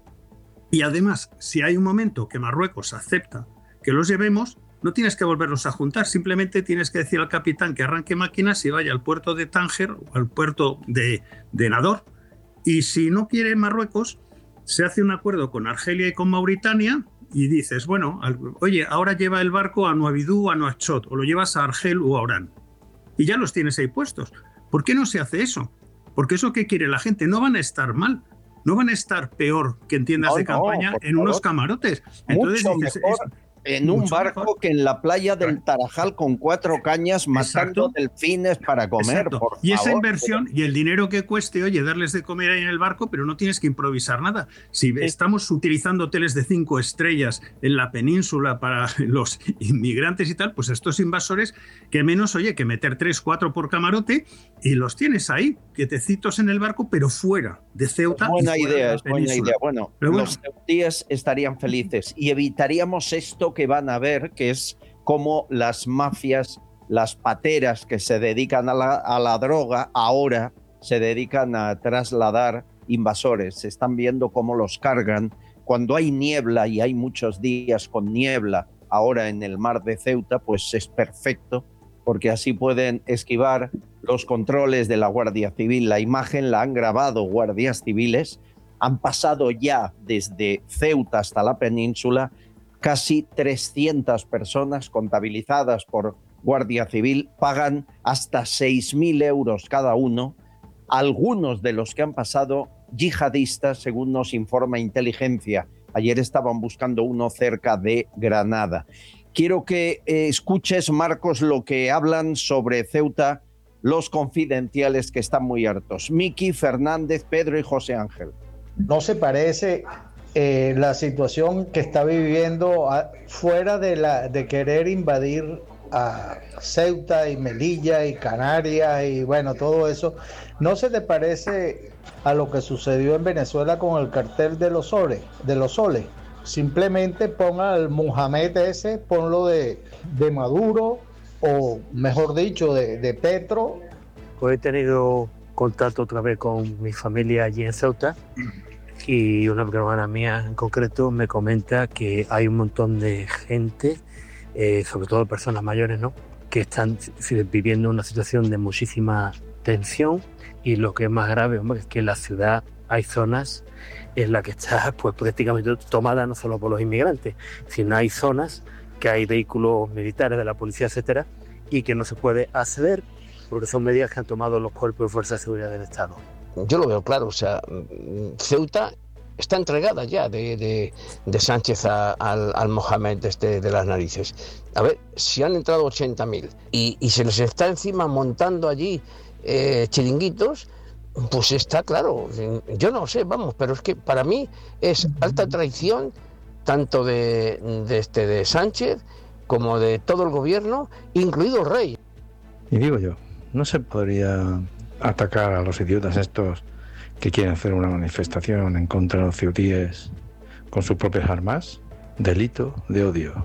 Y además, si hay un momento que Marruecos acepta que los llevemos, no tienes que volverlos a juntar, simplemente tienes que decir al capitán que arranque máquinas y vaya al puerto de Tánger o al puerto de, de Nador. Y si no quiere Marruecos, se hace un acuerdo con Argelia y con Mauritania y dices, bueno, al, oye, ahora lleva el barco a Nuabidú, a Nouakchott, o lo llevas a Argel o a Orán. Y ya los tienes ahí puestos. ¿Por qué no se hace eso? Porque eso que quiere la gente, no van a estar mal. No van a estar peor que en tiendas no, de campaña no, en unos camarotes. Entonces Mucho dices, mejor. Es, En un barco mejor. que en la playa del Tarajal con cuatro cañas matando Exacto. delfines para comer. Por y favor. Esa inversión y el dinero que cueste, oye, darles de comer ahí en el barco, pero no tienes que improvisar nada. Si sí. estamos utilizando hoteles de cinco estrellas en la península para los inmigrantes y tal, pues estos invasores, que menos, oye, que meter tres, cuatro por camarote y los tienes ahí, quietecitos en el barco, pero fuera de Ceuta. Es buena y idea, de es buena idea. Bueno, bueno, los ceutíes estarían felices y evitaríamos esto que van a ver, que es como las mafias, las pateras que se dedican a la, a la droga, ahora se dedican a trasladar invasores. Se están viendo cómo los cargan. Cuando hay niebla, y hay muchos días con niebla ahora en el mar de Ceuta, pues es perfecto, porque así pueden esquivar los controles de la Guardia Civil. La imagen la han grabado guardias civiles. Han pasado ya desde Ceuta hasta la península casi trescientas personas contabilizadas por Guardia Civil, pagan hasta seis mil euros cada uno. Algunos de los que han pasado yihadistas, según nos informa Inteligencia. Ayer estaban buscando uno cerca de Granada. Quiero que eh, escuches, Marcos, lo que hablan sobre Ceuta los confidenciales, que están muy hartos. Miki, Fernández, Pedro y José Ángel. No se parece... Eh, la situación que está viviendo a, fuera de, la, de querer invadir a Ceuta y Melilla y Canarias y bueno, todo eso, ¿no se te parece a lo que sucedió en Venezuela con el cartel de los soles? De los soles? Simplemente ponga al Mohamed ese, ponlo de, de Maduro o mejor dicho de, de Petro. Pues he tenido contacto otra vez con mi familia allí en Ceuta. Y una hermana mía en concreto me comenta que hay un montón de gente, eh, sobre todo personas mayores, ¿no?, que están viviendo una situación de muchísima tensión, y lo que es más grave, hombre, es que en la ciudad hay zonas en las que está pues prácticamente tomada no solo por los inmigrantes, sino hay zonas que hay vehículos militares de la policía, etcétera, y que no se puede acceder porque son medidas que han tomado los cuerpos de fuerza de seguridad del Estado. Yo lo veo claro, o sea, Ceuta está entregada ya de, de, de Sánchez a, al, al Mohamed este de las narices. A ver, si han entrado ochenta mil y, y se les está encima montando allí eh, chiringuitos, pues está claro, yo no sé, vamos, pero es que para mí es alta traición tanto de, de, este, de Sánchez como de todo el gobierno, incluido el rey. Y digo yo, ¿no se podría atacar a los idiotas estos que quieren hacer una manifestación en contra de los ceutíes con sus propias armas? Delito de odio.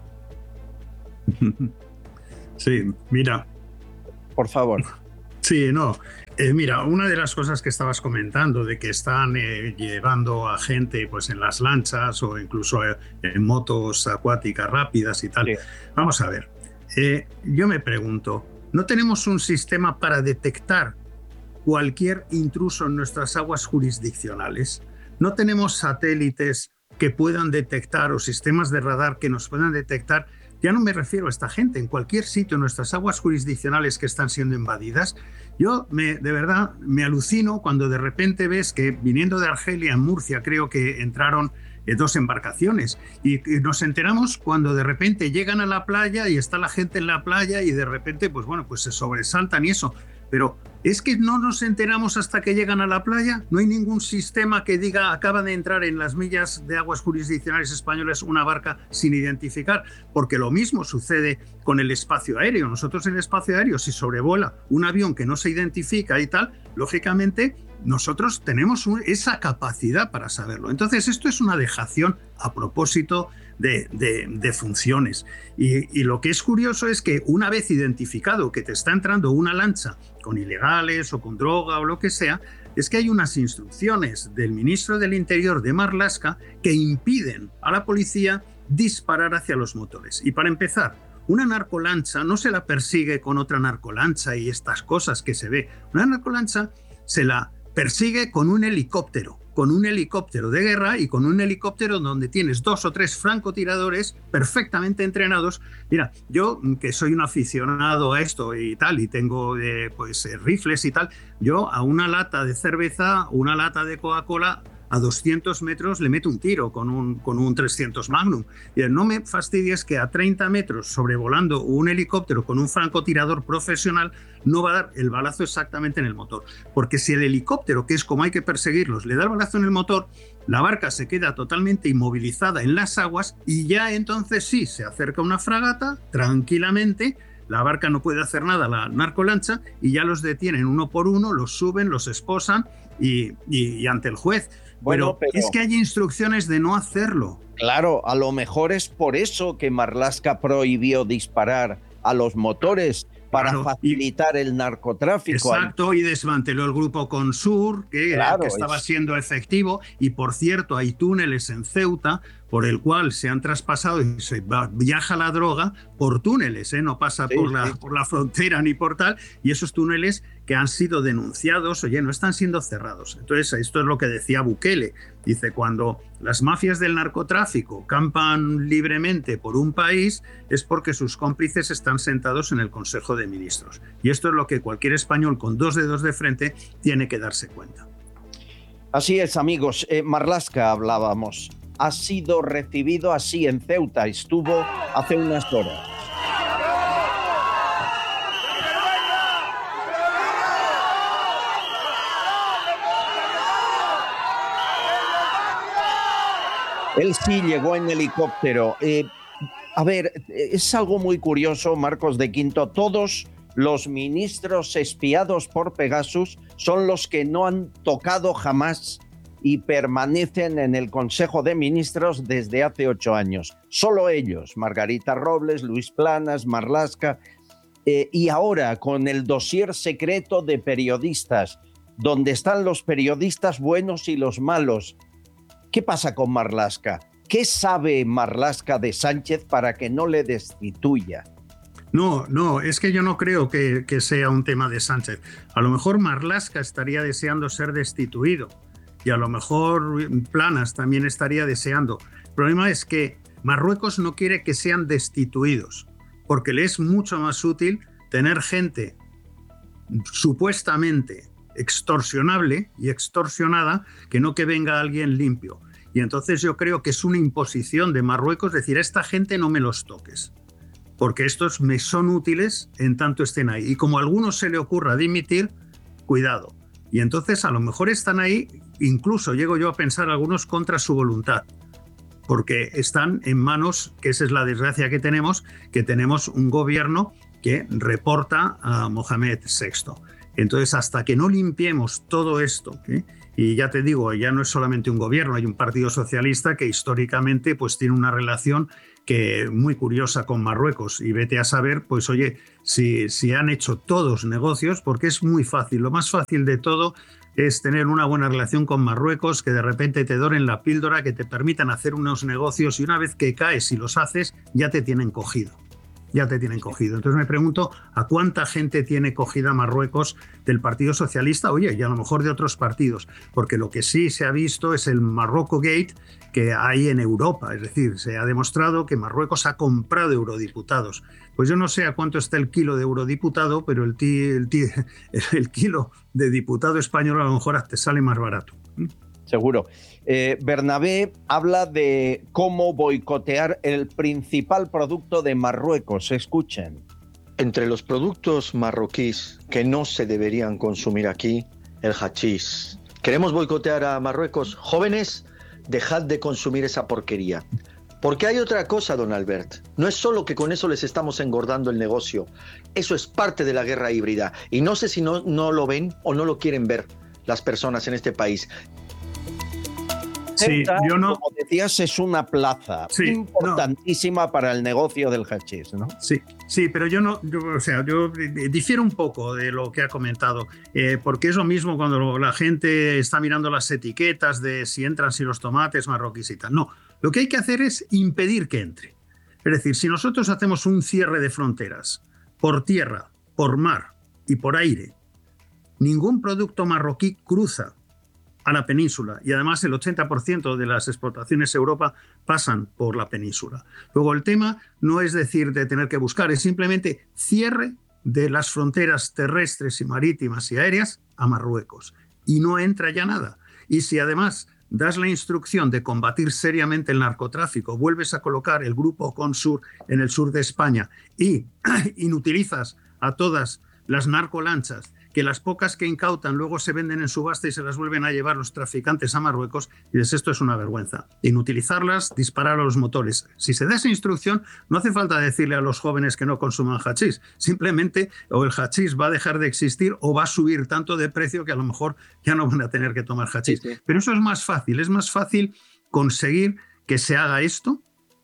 Sí, mira. Por favor. Sí, no. Eh, mira, una de las cosas que estabas comentando de que están eh, llevando a gente pues en las lanchas o incluso eh, en motos acuáticas rápidas y tal. Sí. Vamos a ver. Eh, yo me pregunto, ¿no tenemos un sistema para detectar cualquier intruso en nuestras aguas jurisdiccionales? ¿No tenemos satélites que puedan detectar o sistemas de radar que nos puedan detectar? Ya no me refiero a esta gente, en cualquier sitio, en nuestras aguas jurisdiccionales que están siendo invadidas. Yo me, de verdad me alucino cuando de repente ves que viniendo de Argelia, en Murcia, creo que entraron eh, dos embarcaciones y, y nos enteramos cuando de repente llegan a la playa y está la gente en la playa y de repente, pues bueno, pues se sobresaltan y eso. Pero es que no nos enteramos hasta que llegan a la playa. No hay ningún sistema que diga acaba de entrar en las millas de aguas jurisdiccionales españolas una barca sin identificar, porque lo mismo sucede con el espacio aéreo. Nosotros en el espacio aéreo, si sobrevuela un avión que no se identifica y tal, lógicamente nosotros tenemos esa capacidad para saberlo. Entonces esto es una dejación a propósito de, de, de funciones. Y, y lo que es curioso es que una vez identificado que te está entrando una lancha con ilegales o con droga o lo que sea, es que hay unas instrucciones del ministro del Interior de Marlaska que impiden a la policía disparar hacia los motores. Y para empezar, una narcolancha no se la persigue con otra narcolancha y estas cosas que se ve. Una narcolancha se la persigue con un helicóptero, con un helicóptero de guerra y con un helicóptero donde tienes dos o tres francotiradores perfectamente entrenados. Mira, yo que soy un aficionado a esto y tal, y tengo eh, pues eh, rifles y tal, yo a una lata de cerveza, una lata de Coca-Cola, a doscientos metros le meto un tiro con un, con un trescientos Magnum. Y no me fastidies que a treinta metros sobrevolando un helicóptero con un francotirador profesional no va a dar el balazo exactamente en el motor. Porque si el helicóptero, que es como hay que perseguirlos, le da el balazo en el motor, la barca se queda totalmente inmovilizada en las aguas y ya entonces sí, se acerca una fragata tranquilamente. La barca no puede hacer nada, la narcolancha, y ya los detienen uno por uno, los suben, los esposan y, y, y ante el juez. Bueno, pero, pero es que hay instrucciones de no hacerlo. Claro, a lo mejor es por eso que Marlaska prohibió disparar a los motores para claro, facilitar y, el narcotráfico. Exacto, y desmanteló el grupo Consur, que, claro, que estaba es... siendo efectivo. Y por cierto, hay túneles en Ceuta por el cual se han traspasado y se va, viaja la droga por túneles, ¿eh? No pasa sí, por, la, sí. por la frontera ni por tal, y esos túneles que han sido denunciados, oye, no están siendo cerrados. Entonces, esto es lo que decía Bukele. Dice, cuando las mafias del narcotráfico campan libremente por un país, es porque sus cómplices están sentados en el Consejo de Ministros. Y esto es lo que cualquier español con dos dedos de frente tiene que darse cuenta. Así es, amigos. Eh, Marlaska hablábamos. Ha sido recibido así en Ceuta. Estuvo hace unas horas. Él sí llegó en helicóptero. Eh, a ver, es algo muy curioso, Marcos de Quinto. Todos los ministros espiados por Pegasus son los que no han tocado jamás y permanecen en el Consejo de Ministros desde hace ocho años. Solo ellos, Margarita Robles, Luis Planas, Marlaska, eh, y ahora con el dossier secreto de periodistas, donde están los periodistas buenos y los malos. ¿Qué pasa con Marlaska? ¿Qué sabe Marlaska de Sánchez para que no le destituya? No, no, es que yo no creo que, que sea un tema de Sánchez. A lo mejor Marlaska estaría deseando ser destituido. Y a lo mejor Planas también estaría deseando. El problema es que Marruecos no quiere que sean destituidos. porque le es mucho más útil tener gente supuestamente extorsionable y extorsionada que no que venga alguien limpio. Y entonces yo creo que es una imposición de Marruecos decir, a esta gente no me los toques, porque estos me son útiles en tanto estén ahí. Y como a algunos se le ocurra dimitir, cuidado. Y entonces a lo mejor están ahí, incluso llego yo a pensar algunos contra su voluntad, porque están en manos, que esa es la desgracia que tenemos, que tenemos un gobierno que reporta a Mohamed sexto. Entonces, hasta que no limpiemos todo esto, ¿eh? Y ya te digo, ya no es solamente un gobierno, hay un partido socialista que históricamente pues, tiene una relación que muy curiosa con Marruecos. Y vete a saber, pues oye, si, si han hecho todos negocios, porque es muy fácil. Lo más fácil de todo es tener una buena relación con Marruecos, que de repente te doren la píldora, que te permitan hacer unos negocios y una vez que caes y los haces, ya te tienen cogido. Ya te tienen cogido. Entonces me pregunto a cuánta gente tiene cogida Marruecos del Partido Socialista, oye, y a lo mejor de otros partidos, porque lo que sí se ha visto es el Marroco Gate que hay en Europa, es decir, se ha demostrado que Marruecos ha comprado eurodiputados. Pues yo no sé a cuánto está el kilo de eurodiputado, pero el, tí, el, tí, el kilo de diputado español a lo mejor te sale más barato. Seguro. Eh, Bernabé habla de cómo boicotear el principal producto de Marruecos. Escuchen. Entre los productos marroquíes que no se deberían consumir aquí, el hachís. ¿Queremos boicotear a Marruecos? Jóvenes, dejad de consumir esa porquería. Porque hay otra cosa, don Albert. No es solo que con eso les estamos engordando el negocio. Eso es parte de la guerra híbrida. Y no sé si no, no lo ven o no lo quieren ver las personas en este país. Sí, yo no... Como decías, es una plaza sí, importantísima no. para el negocio del hachís, ¿no? Sí, sí, pero yo no, yo, o sea, yo difiero un poco de lo que ha comentado, eh, porque es lo mismo cuando la gente está mirando las etiquetas de si entran si los tomates marroquíes y tal. No, lo que hay que hacer es impedir que entre. Es decir, si nosotros hacemos un cierre de fronteras por tierra, por mar y por aire, ningún producto marroquí cruza a la península y además el ochenta por ciento de las exportaciones a Europa pasan por la península. Luego el tema no es decir de tener que buscar, es simplemente cierre de las fronteras terrestres y marítimas y aéreas a Marruecos y no entra ya nada. Y si además das la instrucción de combatir seriamente el narcotráfico, vuelves a colocar el grupo Consur en el sur de España y inutilizas a todas las narcolanchas, que las pocas que incautan luego se venden en subasta y se las vuelven a llevar los traficantes a Marruecos, y dices, esto es una vergüenza. Inutilizarlas, disparar a los motores. Si se da esa instrucción, no hace falta decirle a los jóvenes que no consuman hachís. Simplemente o el hachís va a dejar de existir o va a subir tanto de precio que a lo mejor ya no van a tener que tomar hachís. Sí, sí. Pero eso es más fácil. Es más fácil conseguir que se haga esto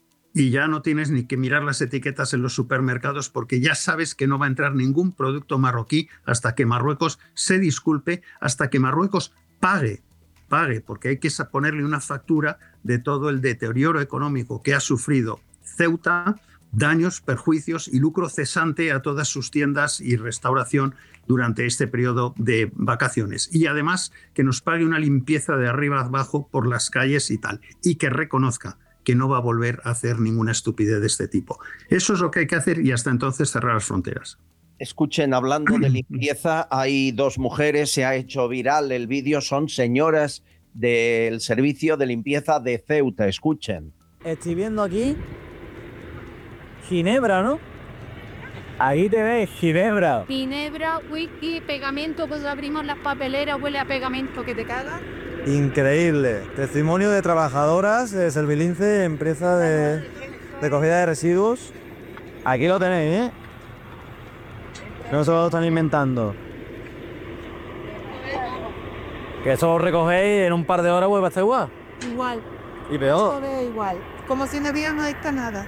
y ya no tienes ni que mirar las etiquetas en los supermercados porque ya sabes que no va a entrar ningún producto marroquí hasta que Marruecos se disculpe, hasta que Marruecos pague, pague, porque hay que ponerle una factura de todo el deterioro económico que ha sufrido Ceuta, daños, perjuicios y lucro cesante a todas sus tiendas y restauración durante este periodo de vacaciones. Y además que nos pague una limpieza de arriba a abajo por las calles y tal, y que reconozca que no va a volver a hacer ninguna estupidez de este tipo. Eso es lo que hay que hacer y hasta entonces cerrar las fronteras. Escuchen, hablando de limpieza, hay dos mujeres, se ha hecho viral el vídeo, son señoras del servicio de limpieza de Ceuta. Escuchen. Estoy viendo aquí Ginebra, ¿no? Ahí te ves, Ginebra. Ginebra, whisky, pegamento, pues abrimos las papeleras, huele a pegamento que te caga. Increíble. Testimonio de trabajadoras de Servilince, empresa de recogida de residuos. Aquí lo tenéis, ¿eh? No se lo están inventando. Que eso lo recogéis en un par de horas, vuelve a estar igual. Igual. Y peor. Todo igual. Como si no hubiera no dicta nada.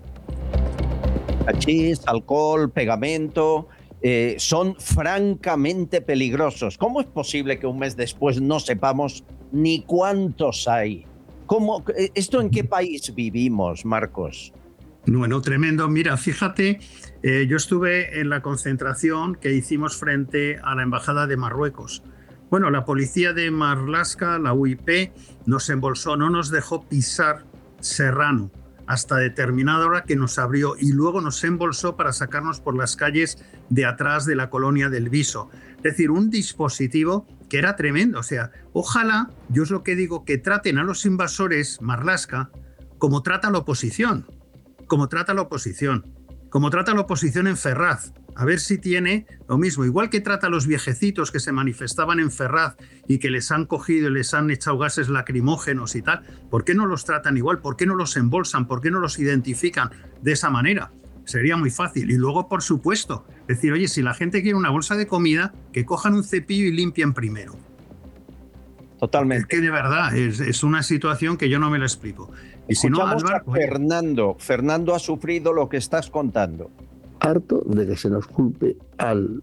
Hachís, alcohol, pegamento... Eh, son francamente peligrosos. ¿Cómo es posible que un mes después no sepamos ni cuántos hay? ¿Cómo, ¿Esto en qué país vivimos, Marcos? Bueno, tremendo. Mira, fíjate, eh, yo estuve en la concentración que hicimos frente a la Embajada de Marruecos. Bueno, la policía de Marlaska, la U I P, nos embolsó, no nos dejó pisar Serrano. hasta determinada hora que nos abrió y luego nos embolsó para sacarnos por las calles de atrás de la colonia del Viso. Es decir, un dispositivo que era tremendo. O sea, ojalá, yo es lo que digo, que traten a los invasores Marlaska como trata la oposición, como trata la oposición, como trata la oposición en Ferraz. A ver si tiene lo mismo. Igual que trata a los viejecitos que se manifestaban en Ferraz y que les han cogido y les han echado gases lacrimógenos y tal, ¿por qué no los tratan igual? ¿Por qué no los embolsan? ¿Por qué no los identifican de esa manera? Sería muy fácil. Y luego, por supuesto, decir, oye, si la gente quiere una bolsa de comida, que cojan un cepillo y limpien primero. Totalmente. Es que de verdad es, es una situación que yo no me la explico. Y si no, Álvaro, a Fernando. Fernando ha sufrido lo que estás contando. Harto de que se nos culpe al,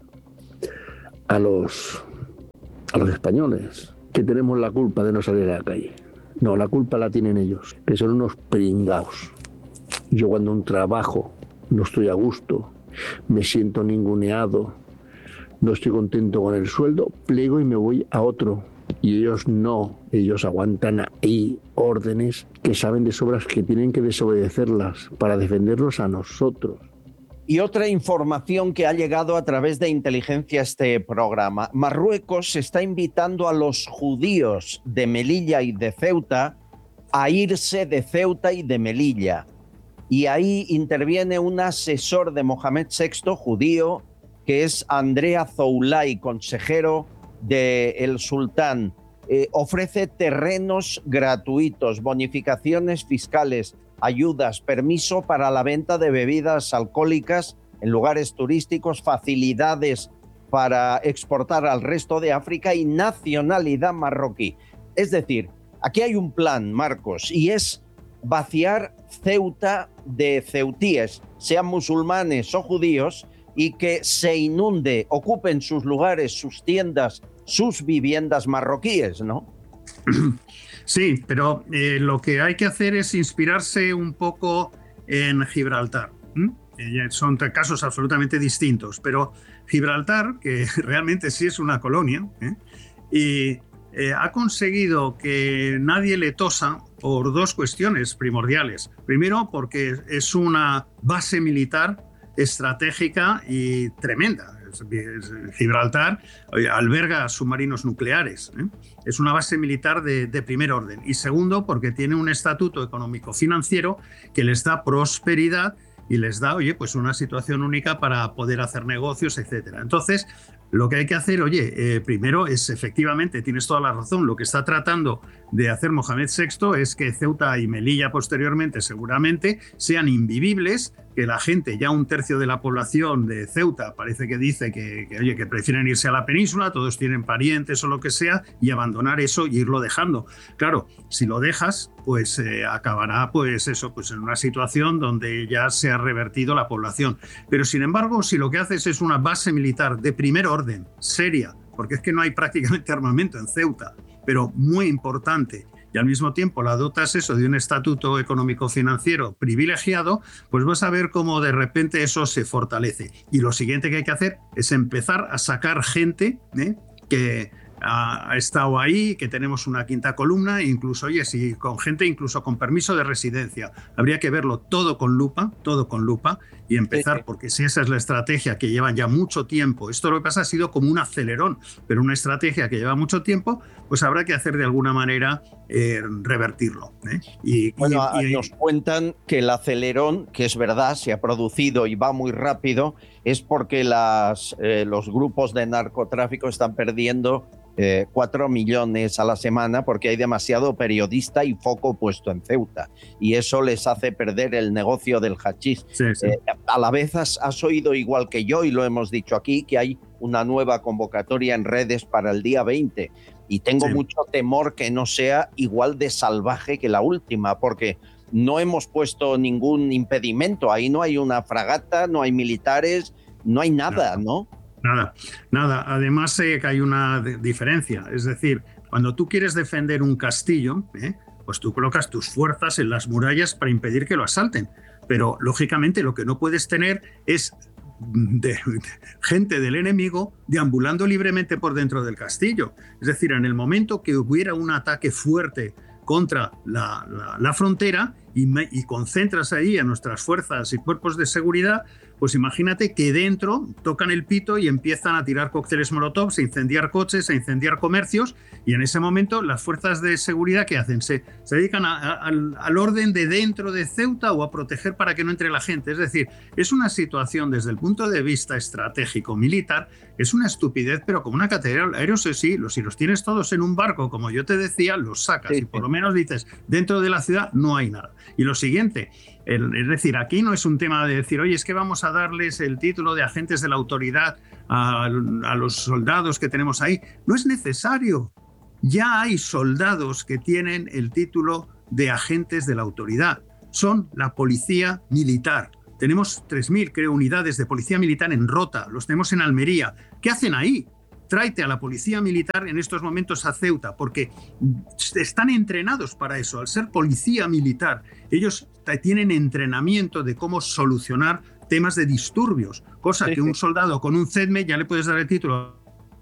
a, los, a los españoles, que tenemos la culpa de no salir a la calle. No, la culpa la tienen ellos, que son unos pringaos. Yo cuando un trabajo no estoy a gusto, me siento ninguneado, no estoy contento con el sueldo, pliego y me voy a otro. Y ellos no, ellos aguantan ahí órdenes que saben de sobras que tienen que desobedecerlas para defendernos a nosotros. Y otra información que ha llegado a través de inteligencia a este programa. Marruecos está invitando a los judíos de Melilla y de Ceuta a irse de Ceuta y de Melilla. Y ahí interviene un asesor de Mohamed sexto, judío, que es Andrea Zoulay, consejero del sultán. Eh, ofrece terrenos gratuitos, bonificaciones fiscales, ayudas, permiso para la venta de bebidas alcohólicas en lugares turísticos, facilidades para exportar al resto de África y nacionalidad marroquí. Es decir, aquí hay un plan, Marcos, y es vaciar Ceuta de ceutíes, sean musulmanes o judíos, y que se inunde, ocupen sus lugares, sus tiendas, sus viviendas marroquíes, ¿no? Sí, pero eh, lo que hay que hacer es inspirarse un poco en Gibraltar. ¿Mm? Eh, son casos absolutamente distintos, pero Gibraltar, que realmente sí es una colonia, ¿eh? y eh, ha conseguido que nadie le tosa por dos cuestiones primordiales. Primero, porque es una base militar estratégica y tremenda. Gibraltar alberga submarinos nucleares, ¿eh? Es una base militar de, de primer orden. Y segundo, porque tiene un estatuto económico-financiero que les da prosperidad y les da, oye, pues una situación única para poder hacer negocios, etcétera. Entonces, lo que hay que hacer, oye, eh, primero es efectivamente, tienes toda la razón, lo que está tratando de hacer Mohamed sexto es que Ceuta y Melilla posteriormente seguramente sean invivibles, que la gente, ya un tercio de la población de Ceuta parece que dice que, que, oye, que prefieren irse a la península, todos tienen parientes o lo que sea, y abandonar eso y irlo dejando. Claro, si lo dejas, pues eh, acabará pues eso, pues en una situación donde ya se ha revertido la población. Pero sin embargo, si lo que haces es una base militar de primer orden, seria, porque es que no hay prácticamente armamento en Ceuta, pero muy importante, y al mismo tiempo la dotas eso de un estatuto económico-financiero privilegiado, pues vas a ver cómo de repente eso se fortalece. Y lo siguiente que hay que hacer es empezar a sacar gente, ¿eh? que ha estado ahí, que tenemos una quinta columna, incluso, oye, si con gente incluso con permiso de residencia, habría que verlo todo con lupa, todo con lupa, y empezar, sí, porque si esa es la estrategia que llevan ya mucho tiempo, esto lo que pasa ha sido como un acelerón, pero una estrategia que lleva mucho tiempo, pues habrá que hacer de alguna manera eh, revertirlo. ¿eh? Y, bueno, y, y, nos cuentan que el acelerón, que es verdad, se ha producido y va muy rápido, es porque las, eh, los grupos de narcotráfico están perdiendo Eh, cuatro millones a la semana porque hay demasiado periodista y foco puesto en Ceuta y eso les hace perder el negocio del hachís. Sí, sí. Eh, a la vez has, has oído igual que yo y lo hemos dicho aquí que hay una nueva convocatoria en redes para el día veinte y tengo sí. mucho temor que no sea igual de salvaje que la última porque no hemos puesto ningún impedimento, ahí no hay una fragata, no hay militares, no hay nada, ¿no? Nada, nada. Además eh, que hay una de- diferencia. Es decir, cuando tú quieres defender un castillo, ¿eh? pues tú colocas tus fuerzas en las murallas para impedir que lo asalten. Pero, lógicamente, lo que no puedes tener es de, de gente del enemigo deambulando libremente por dentro del castillo. Es decir, en el momento que hubiera un ataque fuerte contra la, la, la frontera y, me, y concentras ahí a nuestras fuerzas y cuerpos de seguridad, pues imagínate que dentro tocan el pito y empiezan a tirar cócteles molotov, a incendiar coches, a incendiar comercios, y en ese momento las fuerzas de seguridad, ¿qué hacen? Se, se dedican a, a, al, al orden de dentro de Ceuta o a proteger para que no entre la gente. Es decir, es una situación desde el punto de vista estratégico militar, es una estupidez, pero como una catedral. Aéreos, sí, los, si los tienes todos en un barco, como yo te decía, los sacas sí, y por sí. lo menos dices, dentro de la ciudad no hay nada. Y lo siguiente, el, es decir, aquí no es un tema de decir, oye, es que vamos a darles el título de agentes de la autoridad a, a los soldados que tenemos ahí. No es necesario. Ya hay soldados que tienen el título de agentes de la autoridad. Son la policía militar. Tenemos tres mil, creo, unidades de policía militar en Rota. Los tenemos en Almería. ¿Qué hacen ahí? Tráete a la policía militar en estos momentos a Ceuta, porque están entrenados para eso. Al ser policía militar, ellos tienen entrenamiento de cómo solucionar temas de disturbios, cosa sí, que sí. un soldado con un C E D M E ya le puedes dar el título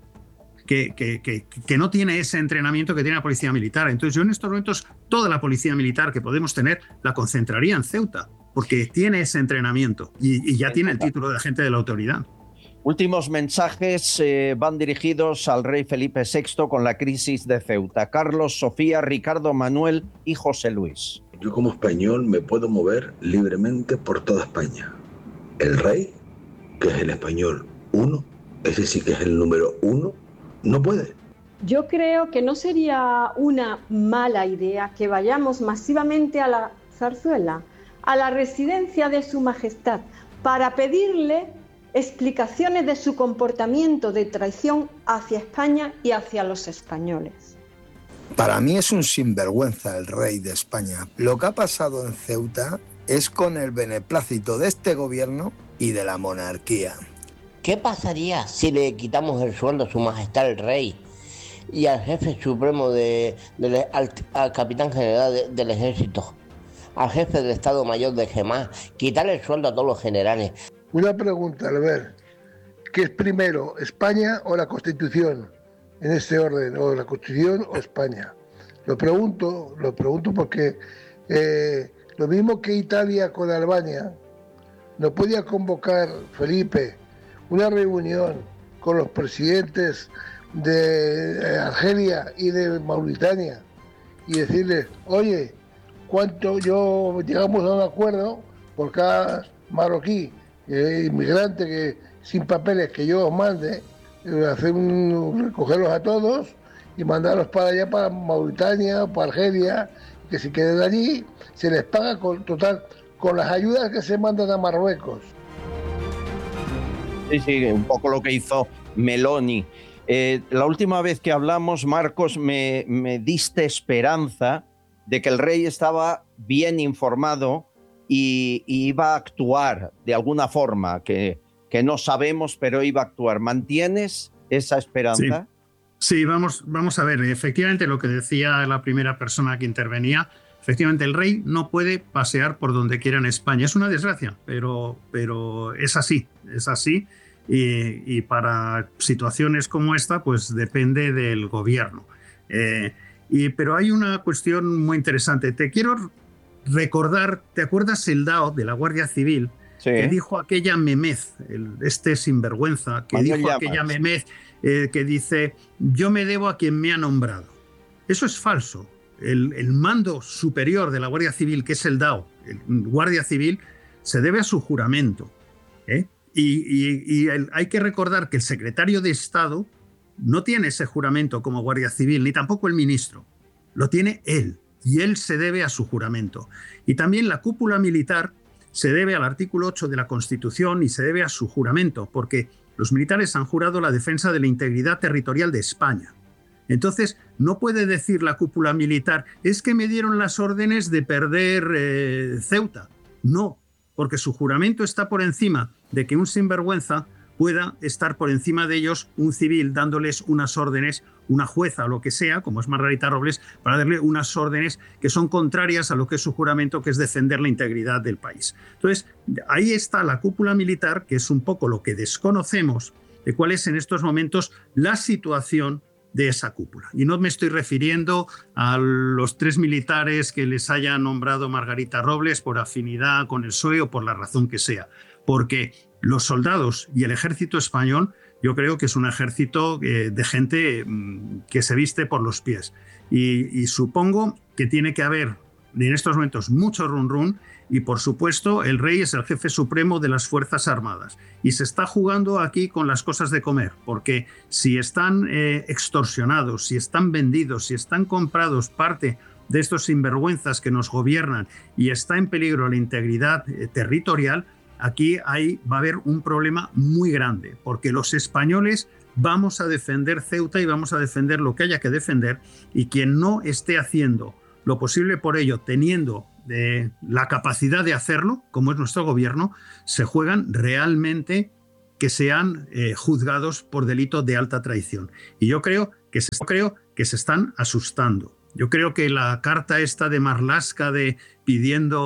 que, que, que, que no tiene ese entrenamiento que tiene la policía militar. Entonces yo en estos momentos toda la policía militar que podemos tener la concentraría en Ceuta, porque tiene ese entrenamiento y, y ya tiene el título de agente de la autoridad. Últimos mensajes eh, van dirigidos al rey Felipe sexto con la crisis de Ceuta. Carlos, Sofía, Ricardo, Manuel y José Luis. Yo como español me puedo mover libremente por toda España. El rey, que es el español uno, ese sí que es el número uno, no puede. Yo creo que no sería una mala idea que vayamos masivamente a la Zarzuela, a la residencia de Su Majestad, para pedirle explicaciones de su comportamiento de traición hacia España y hacia los españoles. Para mí es un sinvergüenza el rey de España. Lo que ha pasado en Ceuta es con el beneplácito de este gobierno y de la monarquía. ¿Qué pasaría si le quitamos el sueldo a Su Majestad el Rey y al jefe supremo, de, de, al, al capitán general de, del ejército, al jefe del Estado Mayor de Gemás, quitarle el sueldo a todos los generales? Una pregunta, Albert, ¿qué es primero, España o la Constitución? En este orden, o la Constitución o España. Lo pregunto, lo pregunto porque eh, lo mismo que Italia con Albania, no podía convocar Felipe una reunión con los presidentes de Argelia y de Mauritania y decirles, oye, ¿cuánto yo llegamos a un acuerdo por cada marroquí, eh, inmigrante que sin papeles que yo os mande, eh, hacer un, recogerlos a todos y mandarlos para allá, para Mauritania, para Argelia, que se queden allí, se les paga con total, con las ayudas que se mandan a Marruecos. Sí, sí, un poco lo que hizo Meloni. Eh, la última vez que hablamos, Marcos, me, me diste esperanza de que el rey estaba bien informado y, y iba a actuar de alguna forma, que, que no sabemos, pero iba a actuar. ¿Mantienes esa esperanza? Sí, sí, vamos, vamos a ver. Efectivamente, lo que decía la primera persona que intervenía, efectivamente, el rey no puede pasear por donde quiera en España. Es una desgracia, pero, pero es así, es así. Y, y para situaciones como esta, pues depende del gobierno. Eh, y, pero hay una cuestión muy interesante. Te quiero recordar, ¿te acuerdas el Dao de la Guardia Civil? Sí. Que dijo aquella memez, el, este sinvergüenza, que Manuel dijo Llamas. aquella memez eh, que dice, yo me debo a quien me ha nombrado. Eso es falso. El, el mando superior de la Guardia Civil, que es el Dao, el Guardia Civil, se debe a su juramento. ¿eh? Y, y, y el, hay que recordar que el secretario de Estado no tiene ese juramento como Guardia Civil, ni tampoco el ministro. Lo tiene él, y él se debe a su juramento. Y también la cúpula militar se debe al artículo ocho de la Constitución y se debe a su juramento, porque los militares han jurado la defensa de la integridad territorial de España. Entonces, no puede decir la cúpula militar, es que me dieron las órdenes de perder eh, Ceuta. No, porque su juramento está por encima de que un sinvergüenza pueda estar por encima de ellos un civil dándoles unas órdenes, una jueza o lo que sea, como es Margarita Robles, para darle unas órdenes que son contrarias a lo que es su juramento, que es defender la integridad del país. Entonces, ahí está la cúpula militar, que es un poco lo que desconocemos de cuál es en estos momentos la situación de esa cúpula. Y no me estoy refiriendo a los tres militares que les haya nombrado Margarita Robles por afinidad con el P S O E o por la razón que sea, porque los soldados y el ejército español, yo creo que es un ejército eh, de gente mmm, que se viste por los pies. Y, y supongo que tiene que haber en estos momentos mucho run run, y por supuesto el rey es el jefe supremo de las Fuerzas Armadas y se está jugando aquí con las cosas de comer, porque si están eh, extorsionados, si están vendidos, si están comprados parte de estos sinvergüenzas que nos gobiernan y está en peligro la integridad eh, territorial, aquí hay, va a haber un problema muy grande, porque los españoles vamos a defender Ceuta y vamos a defender lo que haya que defender, y quien no esté haciendo lo posible por ello, teniendo de la capacidad de hacerlo, como es nuestro gobierno, se juegan realmente que sean eh, juzgados por delito de alta traición. Y yo creo que, se, creo que se están asustando. Yo creo que la carta esta de Marlaska de pidiendo